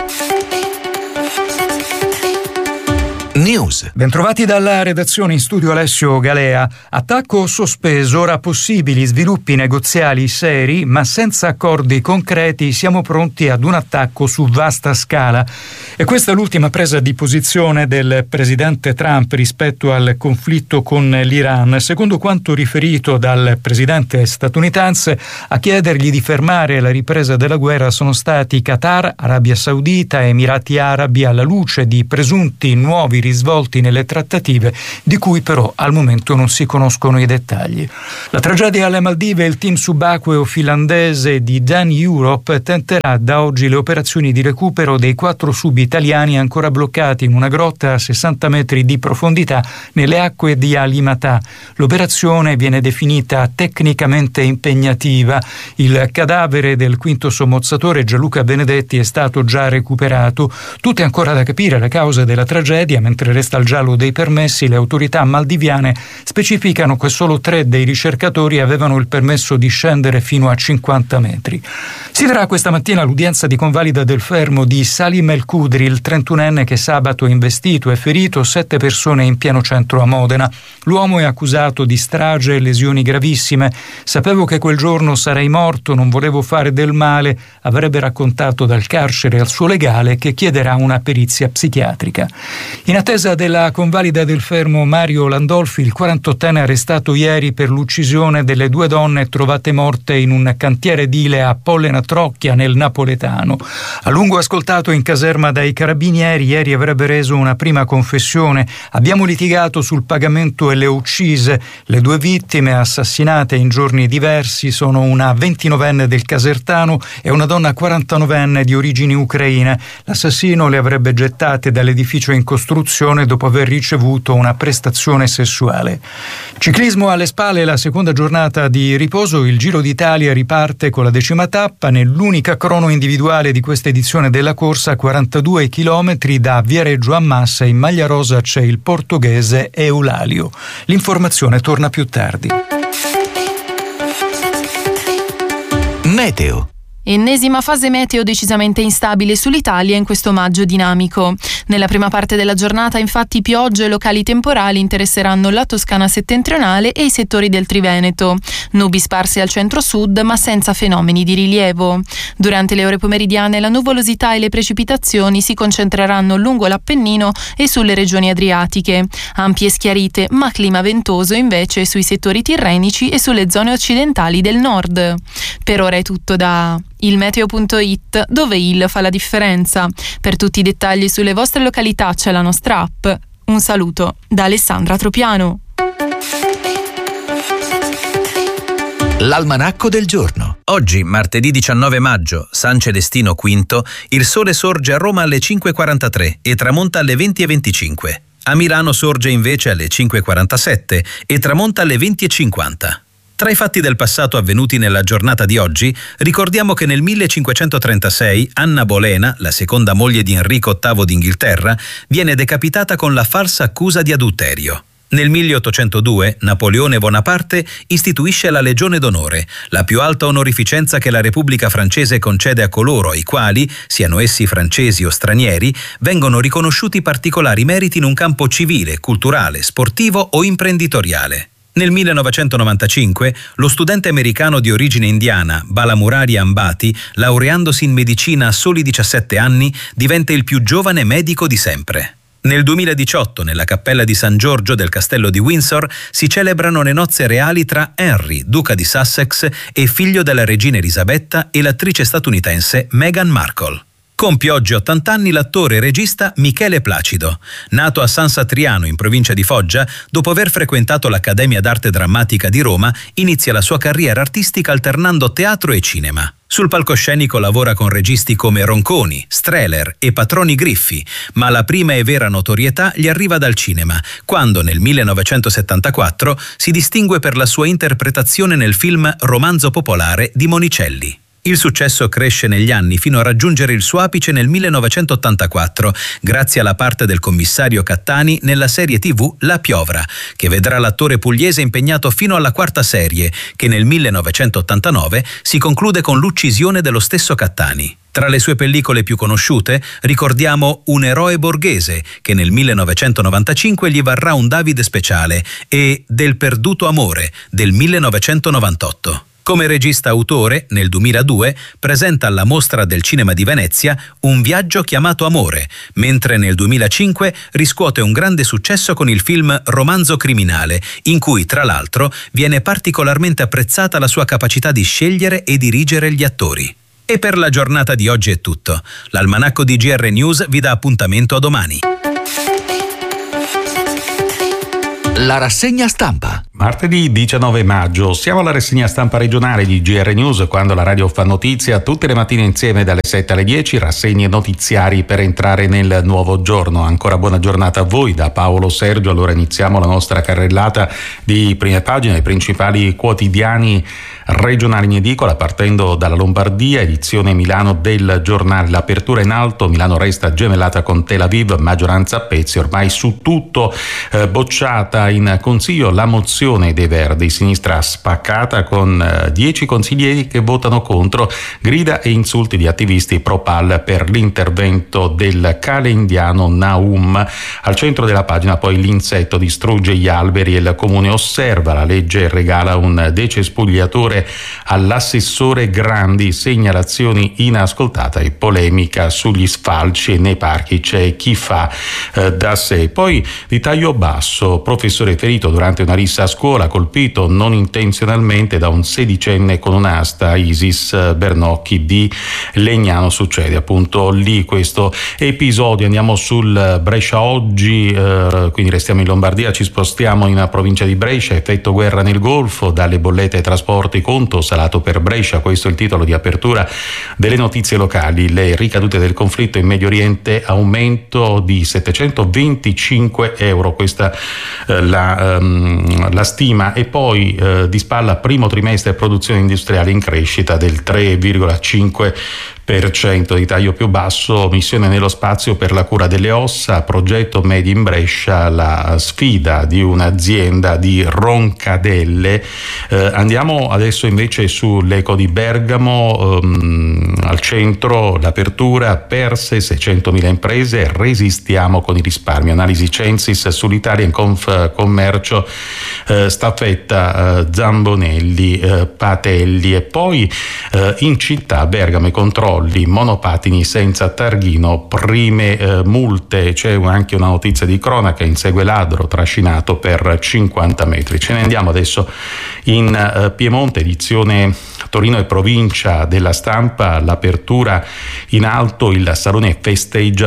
News. Bentrovati dalla redazione, in studio Alessio Galea. Attacco sospeso, ora possibili sviluppi negoziali seri, ma senza accordi concreti siamo pronti ad un attacco su vasta scala. E questa è l'ultima presa di posizione del presidente Trump rispetto al conflitto con l'Iran. Secondo quanto riferito dal presidente statunitense, a chiedergli di fermare la ripresa della guerra sono stati Qatar, Arabia Saudita e Emirati Arabi, alla luce di presunti nuovi risvolti nelle trattative, di cui però al momento non si conoscono i dettagli. La tragedia alle Maldive, il team subacqueo finlandese di Dan Europe tenterà da oggi le operazioni di recupero dei 4 sub italiani ancora bloccati in una grotta a 60 metri di profondità nelle acque di Alimatà. L'operazione viene definita tecnicamente impegnativa. Il cadavere del quinto sommozzatore Gianluca Benedetti è stato già recuperato. Tutte ancora da capire le cause della tragedia. Mentre resta il giallo dei permessi, le autorità maldiviane specificano che solo 3 dei ricercatori avevano il permesso di scendere fino a 50 metri. Si terrà questa mattina l'udienza di convalida del fermo di Salim El Kudri, il 31enne che sabato ha investito e ferito 7 persone in pieno centro a Modena. L'uomo è accusato di strage e lesioni gravissime. Sapevo che quel giorno sarei morto, non volevo fare del male, avrebbe raccontato dal carcere al suo legale, che chiederà una perizia psichiatrica. In attesa della convalida del fermo Mario Landolfi, il 48enne arrestato ieri per l'uccisione delle 2 donne trovate morte in un cantiere edile a Pollena Trocchia nel napoletano. A lungo ascoltato in caserma dai carabinieri, ieri avrebbe reso una prima confessione. Abbiamo litigato sul pagamento e le ho uccise. Le 2 vittime assassinate in giorni diversi sono una 29enne del Casertano e una donna 49enne di origini ucraine. L'assassino le avrebbe gettate dall'edificio in costruzione dopo aver ricevuto una prestazione sessuale. Ciclismo alle spalle, la seconda giornata di riposo. Il Giro d'Italia riparte con la 10ª tappa. Nell'unica crono individuale di questa edizione della corsa, 42 chilometri da Viareggio a Massa. In maglia rosa c'è il portoghese Eulalio. L'informazione torna più tardi. Meteo. Ennesima fase meteo decisamente instabile sull'Italia in questo maggio dinamico. Nella prima parte della giornata, infatti, piogge e locali temporali interesseranno la Toscana settentrionale e i settori del Triveneto. Nubi sparse al centro-sud, ma senza fenomeni di rilievo. Durante le ore pomeridiane la nuvolosità e le precipitazioni si concentreranno lungo l'Appennino e sulle regioni adriatiche. Ampie schiarite, ma clima ventoso invece sui settori tirrenici e sulle zone occidentali del nord. Per ora è tutto da ilmeteo.it, dove il fa la differenza. Per tutti i dettagli sulle vostre località c'è la nostra app. Un saluto da Alessandra Tropiano. L'almanacco del giorno. Oggi, martedì 19 maggio, San Celestino V, il sole sorge a Roma alle 5:43 e tramonta alle 20:25. A Milano sorge invece alle 5:47 e tramonta alle 20:50. Tra i fatti del passato avvenuti nella giornata di oggi, ricordiamo che nel 1536 Anna Bolena, la seconda moglie di Enrico VIII d'Inghilterra, viene decapitata con la falsa accusa di adulterio. Nel 1802 Napoleone Bonaparte istituisce la Legione d'Onore, la più alta onorificenza che la Repubblica francese concede a coloro ai quali, siano essi francesi o stranieri, vengono riconosciuti particolari meriti in un campo civile, culturale, sportivo o imprenditoriale. Nel 1995 lo studente americano di origine indiana Bala Murari Ambati, laureandosi in medicina a soli 17 anni, diventa il più giovane medico di sempre. Nel 2018, nella cappella di San Giorgio del castello di Windsor, si celebrano le nozze reali tra Henry, duca di Sussex e figlio della regina Elisabetta, e l'attrice statunitense Meghan Markle. Compie oggi 80 anni l'attore e regista Michele Placido. Nato a San Satriano, in provincia di Foggia, dopo aver frequentato l'Accademia d'Arte Drammatica di Roma, inizia la sua carriera artistica alternando teatro e cinema. Sul palcoscenico lavora con registi come Ronconi, Strehler e Patroni Griffi, ma la prima e vera notorietà gli arriva dal cinema, quando nel 1974 si distingue per la sua interpretazione nel film Romanzo popolare di Monicelli. Il successo cresce negli anni fino a raggiungere il suo apice nel 1984, grazie alla parte del commissario Cattani nella serie TV La Piovra, che vedrà l'attore pugliese impegnato fino alla quarta serie, che nel 1989 si conclude con l'uccisione dello stesso Cattani. Tra le sue pellicole più conosciute ricordiamo Un eroe borghese, che nel 1995 gli varrà un Davide speciale, e Del perduto amore, del 1998. Come regista autore, nel 2002 presenta alla Mostra del Cinema di Venezia Un viaggio chiamato Amore, mentre nel 2005 riscuote un grande successo con il film Romanzo criminale, in cui tra l'altro viene particolarmente apprezzata la sua capacità di scegliere e dirigere gli attori. E per la giornata di oggi è tutto. L'almanacco di GR News vi dà appuntamento a domani. La rassegna stampa. Martedì 19 maggio, siamo alla rassegna stampa regionale di GR News, quando la radio fa notizia tutte le mattine insieme dalle 7 alle 10, rassegne notiziari per entrare nel nuovo giorno. Ancora buona giornata a voi da Paolo Sergio. Allora iniziamo la nostra carrellata di prime pagine, i principali quotidiani regionali in edicola, partendo dalla Lombardia, edizione Milano del giornale. L'apertura in alto, Milano resta gemellata con Tel Aviv, maggioranza a pezzi, ormai su tutto, bocciata in consiglio la mozione dei Verdi, sinistra spaccata con 10 consiglieri che votano contro, grida e insulti di attivisti pro-PAL per l'intervento del cale indiano Naum. Al centro della pagina poi l'insetto distrugge gli alberi e il comune osserva, la legge regala un decespugliatore all'assessore Grandi, segnalazioni inascoltate e polemica sugli sfalci e nei parchi c'è chi fa da sé. Poi di taglio basso, professore ferito durante una rissa a scuola, colpito non intenzionalmente da un 16enne con un'asta, Isis Bernocchi di Legnano. Succede appunto lì questo episodio. Andiamo sul Brescia Oggi, quindi restiamo in Lombardia, ci spostiamo in provincia di Brescia. Effetto guerra nel Golfo, dalle bollette ai trasporti, conto salato per Brescia, questo è il titolo di apertura delle notizie locali. Le ricadute del conflitto in Medio Oriente, aumento di 725 euro, questa la stima. E poi di spalla primo trimestre produzione industriale in crescita del 3,5%. Di taglio più basso, missione nello spazio per la cura delle ossa, progetto Made in Brescia, la sfida di un'azienda di Roncadelle. Andiamo adesso invece sull'Eco di Bergamo, al centro l'apertura, perse 600.000 imprese, resistiamo con i risparmi. Analisi Censis sull'Italia in Confcommercio, staffetta Zambonelli, Patelli. E poi in città Bergamo i controlli, monopatini senza targhino, prime multe. C'è anche una notizia di cronaca, insegue ladro trascinato per 50 metri. Ce ne andiamo adesso in Piemonte, edizione Torino e provincia della Stampa. L'apertura in alto, il Salone festeggia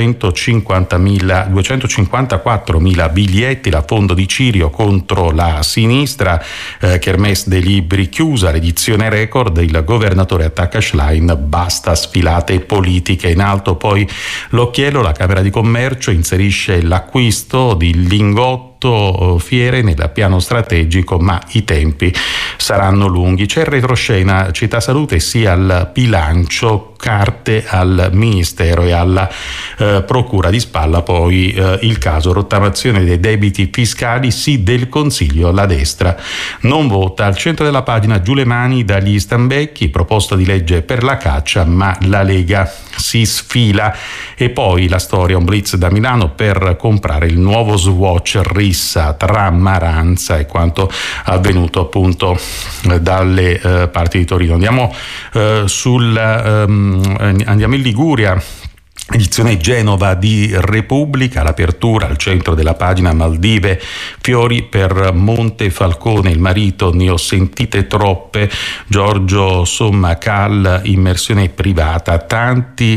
254.000 biglietti, la Fondo di Cirio contro la sinistra, Kermesse dei libri chiusa, l'edizione record, il governatore attacca Schlein, basta sfilate politiche. In alto poi l'occhiello, la Camera di Commercio inserisce l'acquisto di Lingotto fiere nel piano strategico, ma i tempi saranno lunghi. C'è il retroscena, Città Salute sia al bilancio, carte al Ministero e alla Procura. Di spalla poi il caso rottamazione dei debiti fiscali, sì del Consiglio, la destra non vota. Al centro della pagina giù le mani dagli stambecchi, proposta di legge per la caccia, ma la Lega si sfila. E poi la storia, un blitz da Milano per comprare il nuovo Swatch, rissa tra Maranza e quanto avvenuto appunto dalle parti di Torino. Andiamo in Liguria. Edizione Genova di Repubblica, l'apertura al centro della pagina: Maldive, fiori per Montefalcone, il marito ne ho sentite troppe, Giorgio Sommacal, immersione privata. Tanti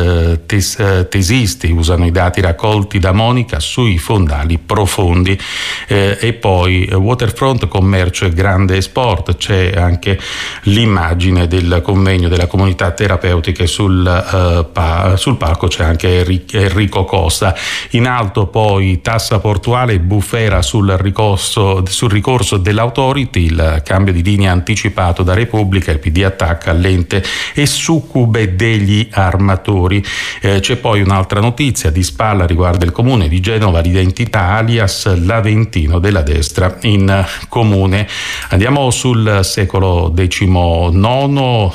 tesisti usano i dati raccolti da Monica sui fondali profondi. E poi waterfront, commercio e grande sport. C'è anche l'immagine del convegno della comunità terapeutiche sul palco. C'è anche Enrico Costa. In alto poi tassa portuale e bufera sul ricorso dell'Authority, il cambio di linea anticipato da Repubblica, il PD attacca l'ente e succube degli armatori. C'è poi un'altra notizia di spalla, riguarda il comune di Genova, l'identità alias l'Aventino della destra in comune. Andiamo sul secolo XIX,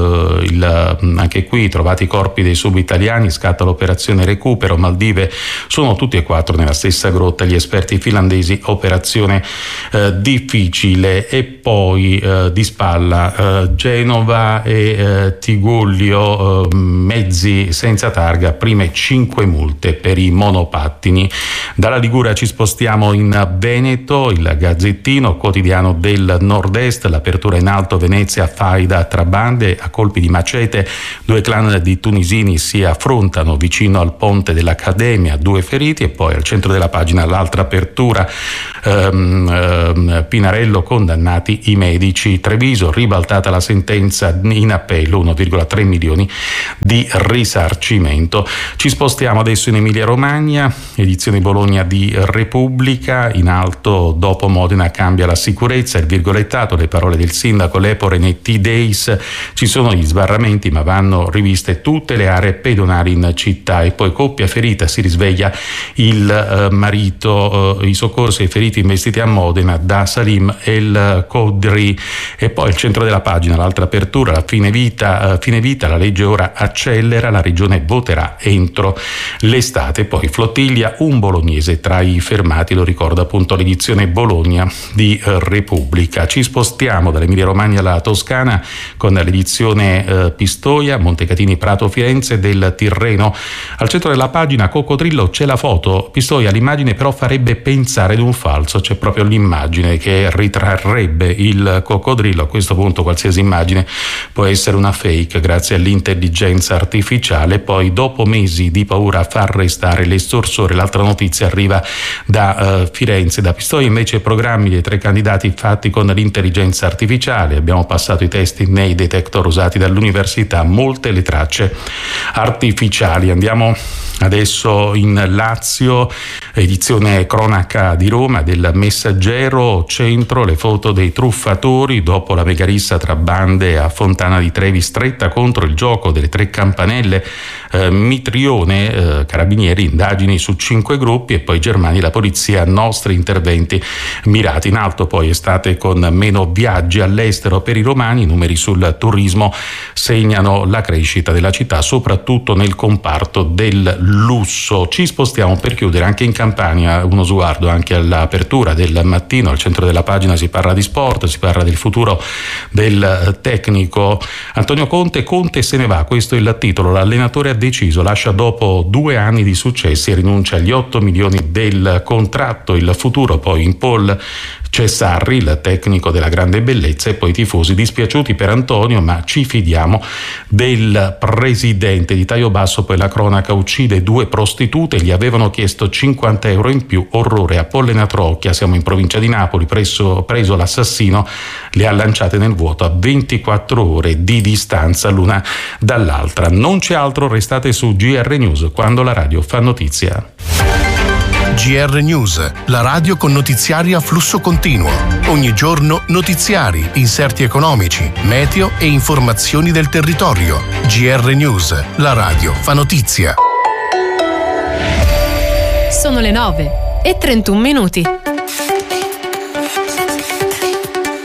anche qui trovati i corpi dei subitaliani, scatta l'operazione recupero. Maldive sono tutti e 4 nella stessa grotta, gli esperti finlandesi, operazione difficile. E poi di spalla Genova e Tigullio, mezzi senza targa, prime 5 multe per i monopattini. Dalla Liguria ci spostiamo in Veneto, il Gazzettino, quotidiano del nord-est, l'apertura in alto, Venezia, faida tra bande, a colpi di macete 2 clan di tunisini si affrontano vicino al ponte dell'Accademia, 2 feriti. E poi al centro della pagina l'altra apertura, Pinarello, condannati i medici. Treviso, ribaltata la sentenza in appello, 1,3 milioni di risarcimento. Ci spostiamo adesso in Emilia Romagna, edizione Bologna di Repubblica. In alto, dopo Modena cambia la sicurezza, il virgolettato, le parole del sindaco Lepore nei T-Days: ci sono gli sbarramenti ma vanno riviste tutte le aree pedonali in città. E poi coppia ferita, si risveglia il marito, i soccorsi ai feriti investiti a Modena da Salim El Kodri. E poi il centro della pagina, l'altra apertura, la fine vita, la legge ora accelera, la regione voterà entro l'estate. Poi flottiglia, un bolognese tra i fermati, lo ricorda appunto l'edizione Bologna di Repubblica. Ci spostiamo dall'Emilia Romagna alla Toscana con l'edizione Pistoia, Montecatini, Prato, Firenze, del Tirreno. Al centro della pagina coccodrillo, c'è la foto, Pistoia, l'immagine però farebbe pensare ad un falso, c'è proprio l'immagine che ritrarrebbe il coccodrillo. A questo punto qualsiasi immagine può essere una fake grazie all'intelligenza artificiale. Poi dopo mesi di paura a far restare l'estorsore, l'altra notizia arriva da Firenze, da Pistoia invece programmi dei 3 candidati fatti con l'intelligenza artificiale. Abbiamo passato i testi nei detector usati dall'università, molte le tracce artificiali. Andiamo adesso in Lazio, edizione cronaca di Roma del Messaggero, centro le foto dei truffatori dopo la megarissa tra bande a Fontana di Trevi, stretta contro il gioco delle 3 campanelle, Mitrione, carabinieri, indagini su 5 gruppi. E poi Germania, la polizia, nostri interventi mirati. In alto poi estate con meno viaggi all'estero per i romani, i numeri sul turismo segnano la crescita della città soprattutto nel comparto del lusso. Ci spostiamo per chiudere anche in Campania, uno sguardo anche all'apertura del mattino. Al centro della pagina si parla di sport, si parla del futuro del tecnico Antonio Conte. Conte se ne va, questo è il titolo. L'allenatore ha deciso, lascia dopo 2 anni di successi e rinuncia agli 8 milioni del contratto. Il futuro poi in Paul c'è Sarri, il tecnico della grande bellezza. E poi i tifosi dispiaciuti per Antonio, ma ci fidiamo del presidente. Di taglio basso poi la cronaca, uccide 2 prostitute, gli avevano chiesto 50 euro in più, orrore a Pollena Trocchia, siamo in provincia di Napoli, preso l'assassino, le ha lanciate nel vuoto a 24 ore di distanza l'una dall'altra. Non c'è altro, restate su GR News, quando la radio fa notizia. GR News, la radio con notiziari a flusso continuo. Ogni giorno notiziari, inserti economici, meteo e informazioni del territorio. GR News, la radio fa notizia. Sono le 9:31.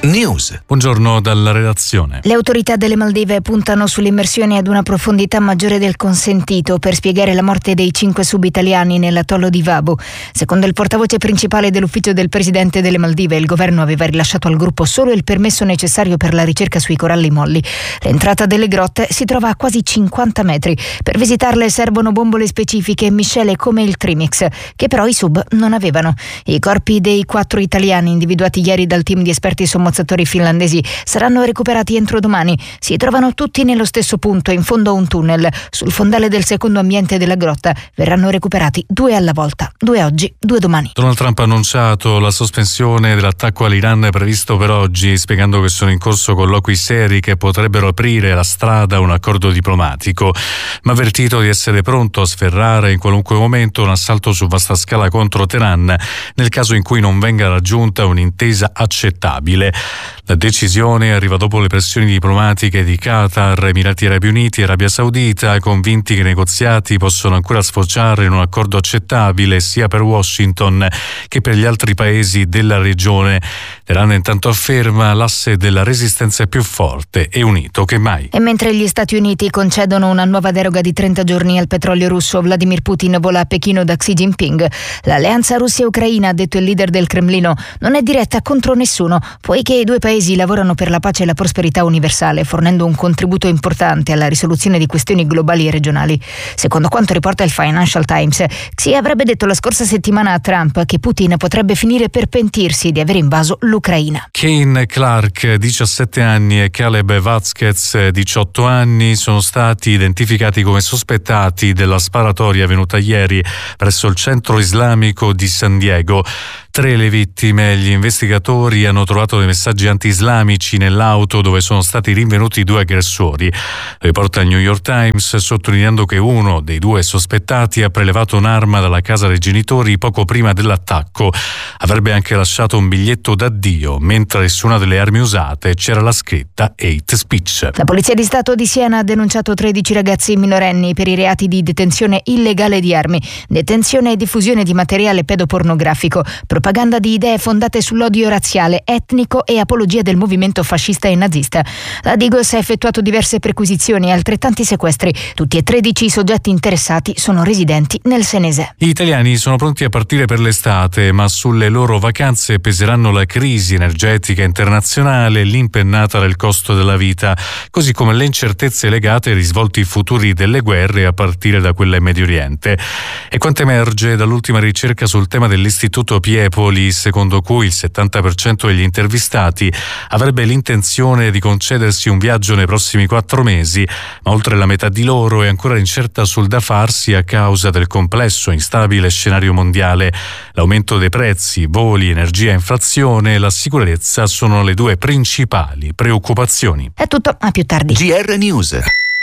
News. Buongiorno dalla redazione. Le autorità delle Maldive puntano sull'immersione ad una profondità maggiore del consentito per spiegare la morte dei 5 subitaliani nell'atollo di Vabu. Secondo il portavoce principale dell'ufficio del presidente delle Maldive, il governo aveva rilasciato al gruppo solo il permesso necessario per la ricerca sui coralli molli. L'entrata delle grotte si trova a quasi 50 metri. Per visitarle servono bombole specifiche e miscele come il Trimix, che però i sub non avevano. I corpi dei 4 italiani individuati ieri dal team di esperti sommozzatori finlandesi saranno recuperati entro domani. Si trovano tutti nello stesso punto, in fondo a un tunnel. Sul fondale del secondo ambiente della grotta verranno recuperati 2 alla volta, 2 oggi, 2 domani. Donald Trump ha annunciato la sospensione dell'attacco all'Iran previsto per oggi, spiegando che sono in corso colloqui seri che potrebbero aprire la strada a un accordo diplomatico, ma ha avvertito di essere pronto a sferrare in qualunque momento un assalto su vasta scala contro Teheran nel caso in cui non venga raggiunta un'intesa accettabile. La decisione arriva dopo le pressioni diplomatiche di Qatar, Emirati Arabi Uniti e Arabia Saudita, convinti che i negoziati possono ancora sfociare in un accordo accettabile sia per Washington che per gli altri paesi della regione. Teheran intanto afferma l'asse della resistenza è più forte e unito che mai. E mentre gli Stati Uniti concedono una nuova deroga di 30 giorni al petrolio russo, Vladimir Putin vola a Pechino da Xi Jinping. L'alleanza Russia-Ucraina, ha detto il leader del Cremlino, non è diretta contro nessuno, poiché i due paesi lavorano per la pace e la prosperità universale, fornendo un contributo importante alla risoluzione di questioni globali e regionali. Secondo quanto riporta il Financial Times, Xi avrebbe detto la scorsa settimana a Trump che Putin potrebbe finire per pentirsi di aver invaso l'Ucraina. Kane Clark, 17 anni, e Caleb Vazquez, 18 anni, sono stati identificati come sospettati della sparatoria avvenuta ieri presso il centro islamico di San Diego. 3 le vittime. Gli investigatori hanno trovato dei messaggi anti-islamici nell'auto dove sono stati rinvenuti 2 aggressori. Riporta il New York Times sottolineando che uno dei 2 sospettati ha prelevato un'arma dalla casa dei genitori poco prima dell'attacco. Avrebbe anche lasciato un biglietto d'addio, mentre su una delle armi usate c'era la scritta Hate Speech. La Polizia di Stato di Siena ha denunciato 13 ragazzi minorenni per i reati di detenzione illegale di armi, detenzione e diffusione di materiale pedopornografico, propaganda di idee fondate sull'odio razziale, etnico e apologia del movimento fascista e nazista. La Digos ha effettuato diverse perquisizioni e altrettanti sequestri. Tutti e 13 i soggetti interessati sono residenti nel senese. Gli italiani sono pronti a partire per l'estate, ma sulle loro vacanze peseranno la crisi energetica internazionale e l'impennata del costo della vita, così come le incertezze legate ai risvolti futuri delle guerre a partire da quella in Medio Oriente. E quanto emerge dall'ultima ricerca sul tema dell'Istituto Piepoli, secondo cui il 70% degli intervistati avrebbe l'intenzione di concedersi un viaggio nei prossimi 4 mesi, ma oltre la metà di loro è ancora incerta sul da farsi a causa del complesso e instabile scenario mondiale. L'aumento dei prezzi, voli, energia e inflazione e la sicurezza sono le 2 principali preoccupazioni. È tutto, a più tardi. GR News.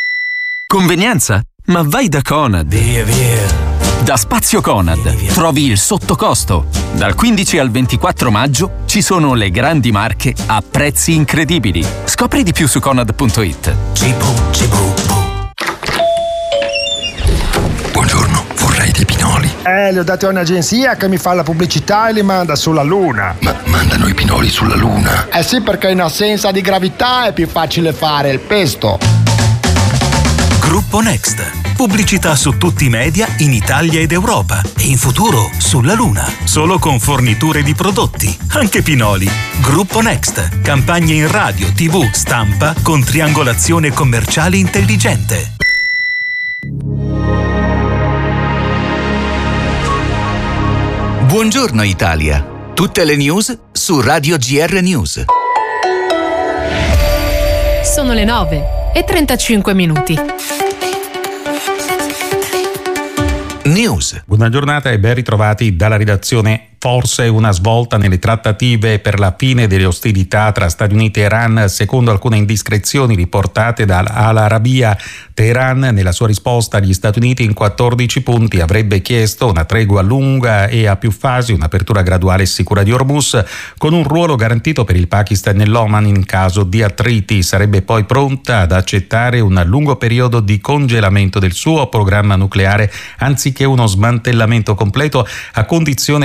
Convenienza? Ma vai da Conad. Via. Da Spazio Conad trovi il sottocosto. Dal 15 al 24 maggio ci sono le grandi marche a prezzi incredibili. Scopri di più su Conad.it. Buongiorno, vorrei dei pinoli. Li ho dati a un'agenzia che mi fa la pubblicità e li manda sulla Luna. Ma mandano i pinoli sulla Luna? Eh sì, perché in assenza di gravità è più facile fare il pesto. Gruppo Next. Pubblicità su tutti i media in Italia ed Europa e in futuro sulla Luna. Solo con forniture di prodotti, anche pinoli. Gruppo Next. Campagne in radio, TV, stampa con triangolazione commerciale intelligente. Buongiorno Italia. Tutte le news su Radio GR News. Sono le 9:35. News. Buona giornata e ben ritrovati dalla redazione. Forse una svolta nelle trattative per la fine delle ostilità tra Stati Uniti e Iran, secondo alcune indiscrezioni riportate da Al Arabiya. Teheran, nella sua risposta agli Stati Uniti in 14 punti, avrebbe chiesto una tregua lunga e a più fasi, un'apertura graduale e sicura di Hormuz, con un ruolo garantito per il Pakistan e l'Oman in caso di attriti. Sarebbe poi pronta ad accettare un lungo periodo di congelamento del suo programma nucleare, anziché uno smantellamento completo, a condizione che l'uranio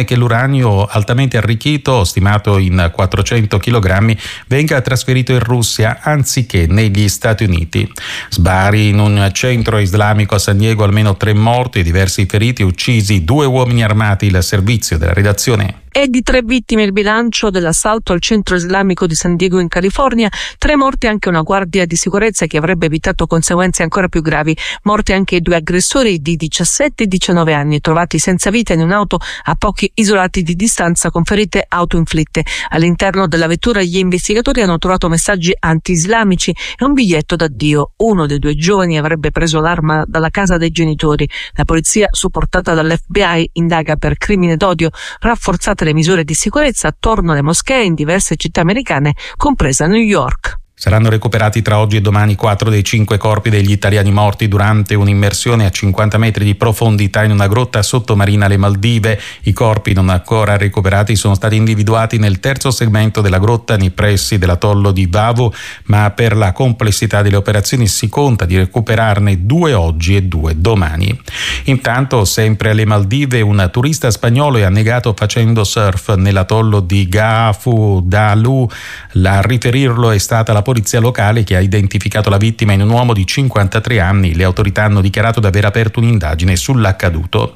uranio altamente arricchito, stimato in 400 kg, venga trasferito in Russia anziché negli Stati Uniti. Sbari in un centro islamico a San Diego, almeno 3 morti e diversi feriti, uccisi 2 uomini armati. Il servizio della redazione. È di 3 vittime il bilancio dell'assalto al centro islamico di San Diego in California, 3 morti anche una guardia di sicurezza che avrebbe evitato conseguenze ancora più gravi. Morti anche i 2 aggressori di 17 e 19 anni, trovati senza vita in un'auto a pochi isolati di distanza con ferite autoinflitte. All'interno della vettura gli investigatori hanno trovato messaggi anti-islamici e un biglietto d'addio. Uno dei 2 giovani avrebbe preso l'arma dalla casa dei genitori. La polizia, supportata dall'FBI, indaga per crimine d'odio, rafforzate le misure di sicurezza attorno alle moschee in diverse città americane, compresa New York. Saranno recuperati tra oggi e domani 4 dei 5 corpi degli italiani morti durante un'immersione a 50 metri di profondità in una grotta sottomarina alle Maldive. I corpi non ancora recuperati sono stati individuati nel terzo segmento della grotta nei pressi dell'atollo di Vavu, ma per la complessità delle operazioni si conta di recuperarne 2 oggi e 2 domani. Intanto, sempre alle Maldive, un turista spagnolo è annegato facendo surf nell'atollo di Gaafu Dalu. A riferirlo è stata la polizia locale, che ha identificato la vittima in un uomo di 53 anni. Le autorità hanno dichiarato di aver aperto un'indagine sull'accaduto.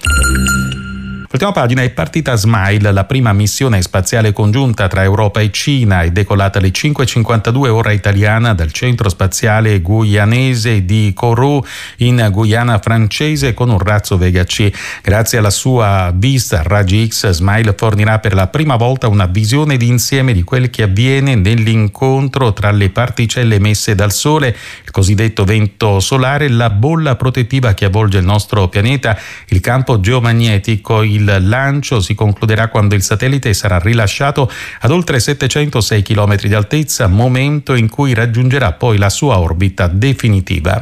L'ultima pagina è partita Smile, la prima missione spaziale congiunta tra Europa e Cina. È decollata alle 5:52 ora italiana dal centro spaziale guyanese di Kourou in Guyana francese con un razzo Vega C. Grazie alla sua vista raggi X, Smile fornirà per la prima volta una visione d'insieme di quel che avviene nell'incontro tra le particelle emesse dal Sole, il cosiddetto vento solare, la bolla protettiva che avvolge il nostro pianeta, il campo geomagnetico. Il lancio si concluderà quando il satellite sarà rilasciato ad oltre 706 km di altezza, momento in cui raggiungerà poi la sua orbita definitiva.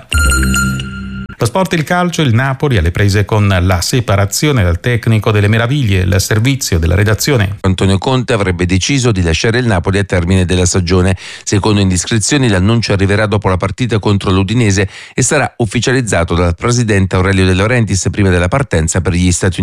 Lo sport, il calcio, il Napoli alle prese con la separazione dal tecnico delle meraviglie. Il servizio della redazione. Antonio Conte avrebbe deciso di lasciare il Napoli a termine della stagione. Secondo indiscrezioni, l'annuncio arriverà dopo la partita contro l'Udinese e sarà ufficializzato dal presidente Aurelio De Laurentiis prima della partenza per gli Stati Uniti.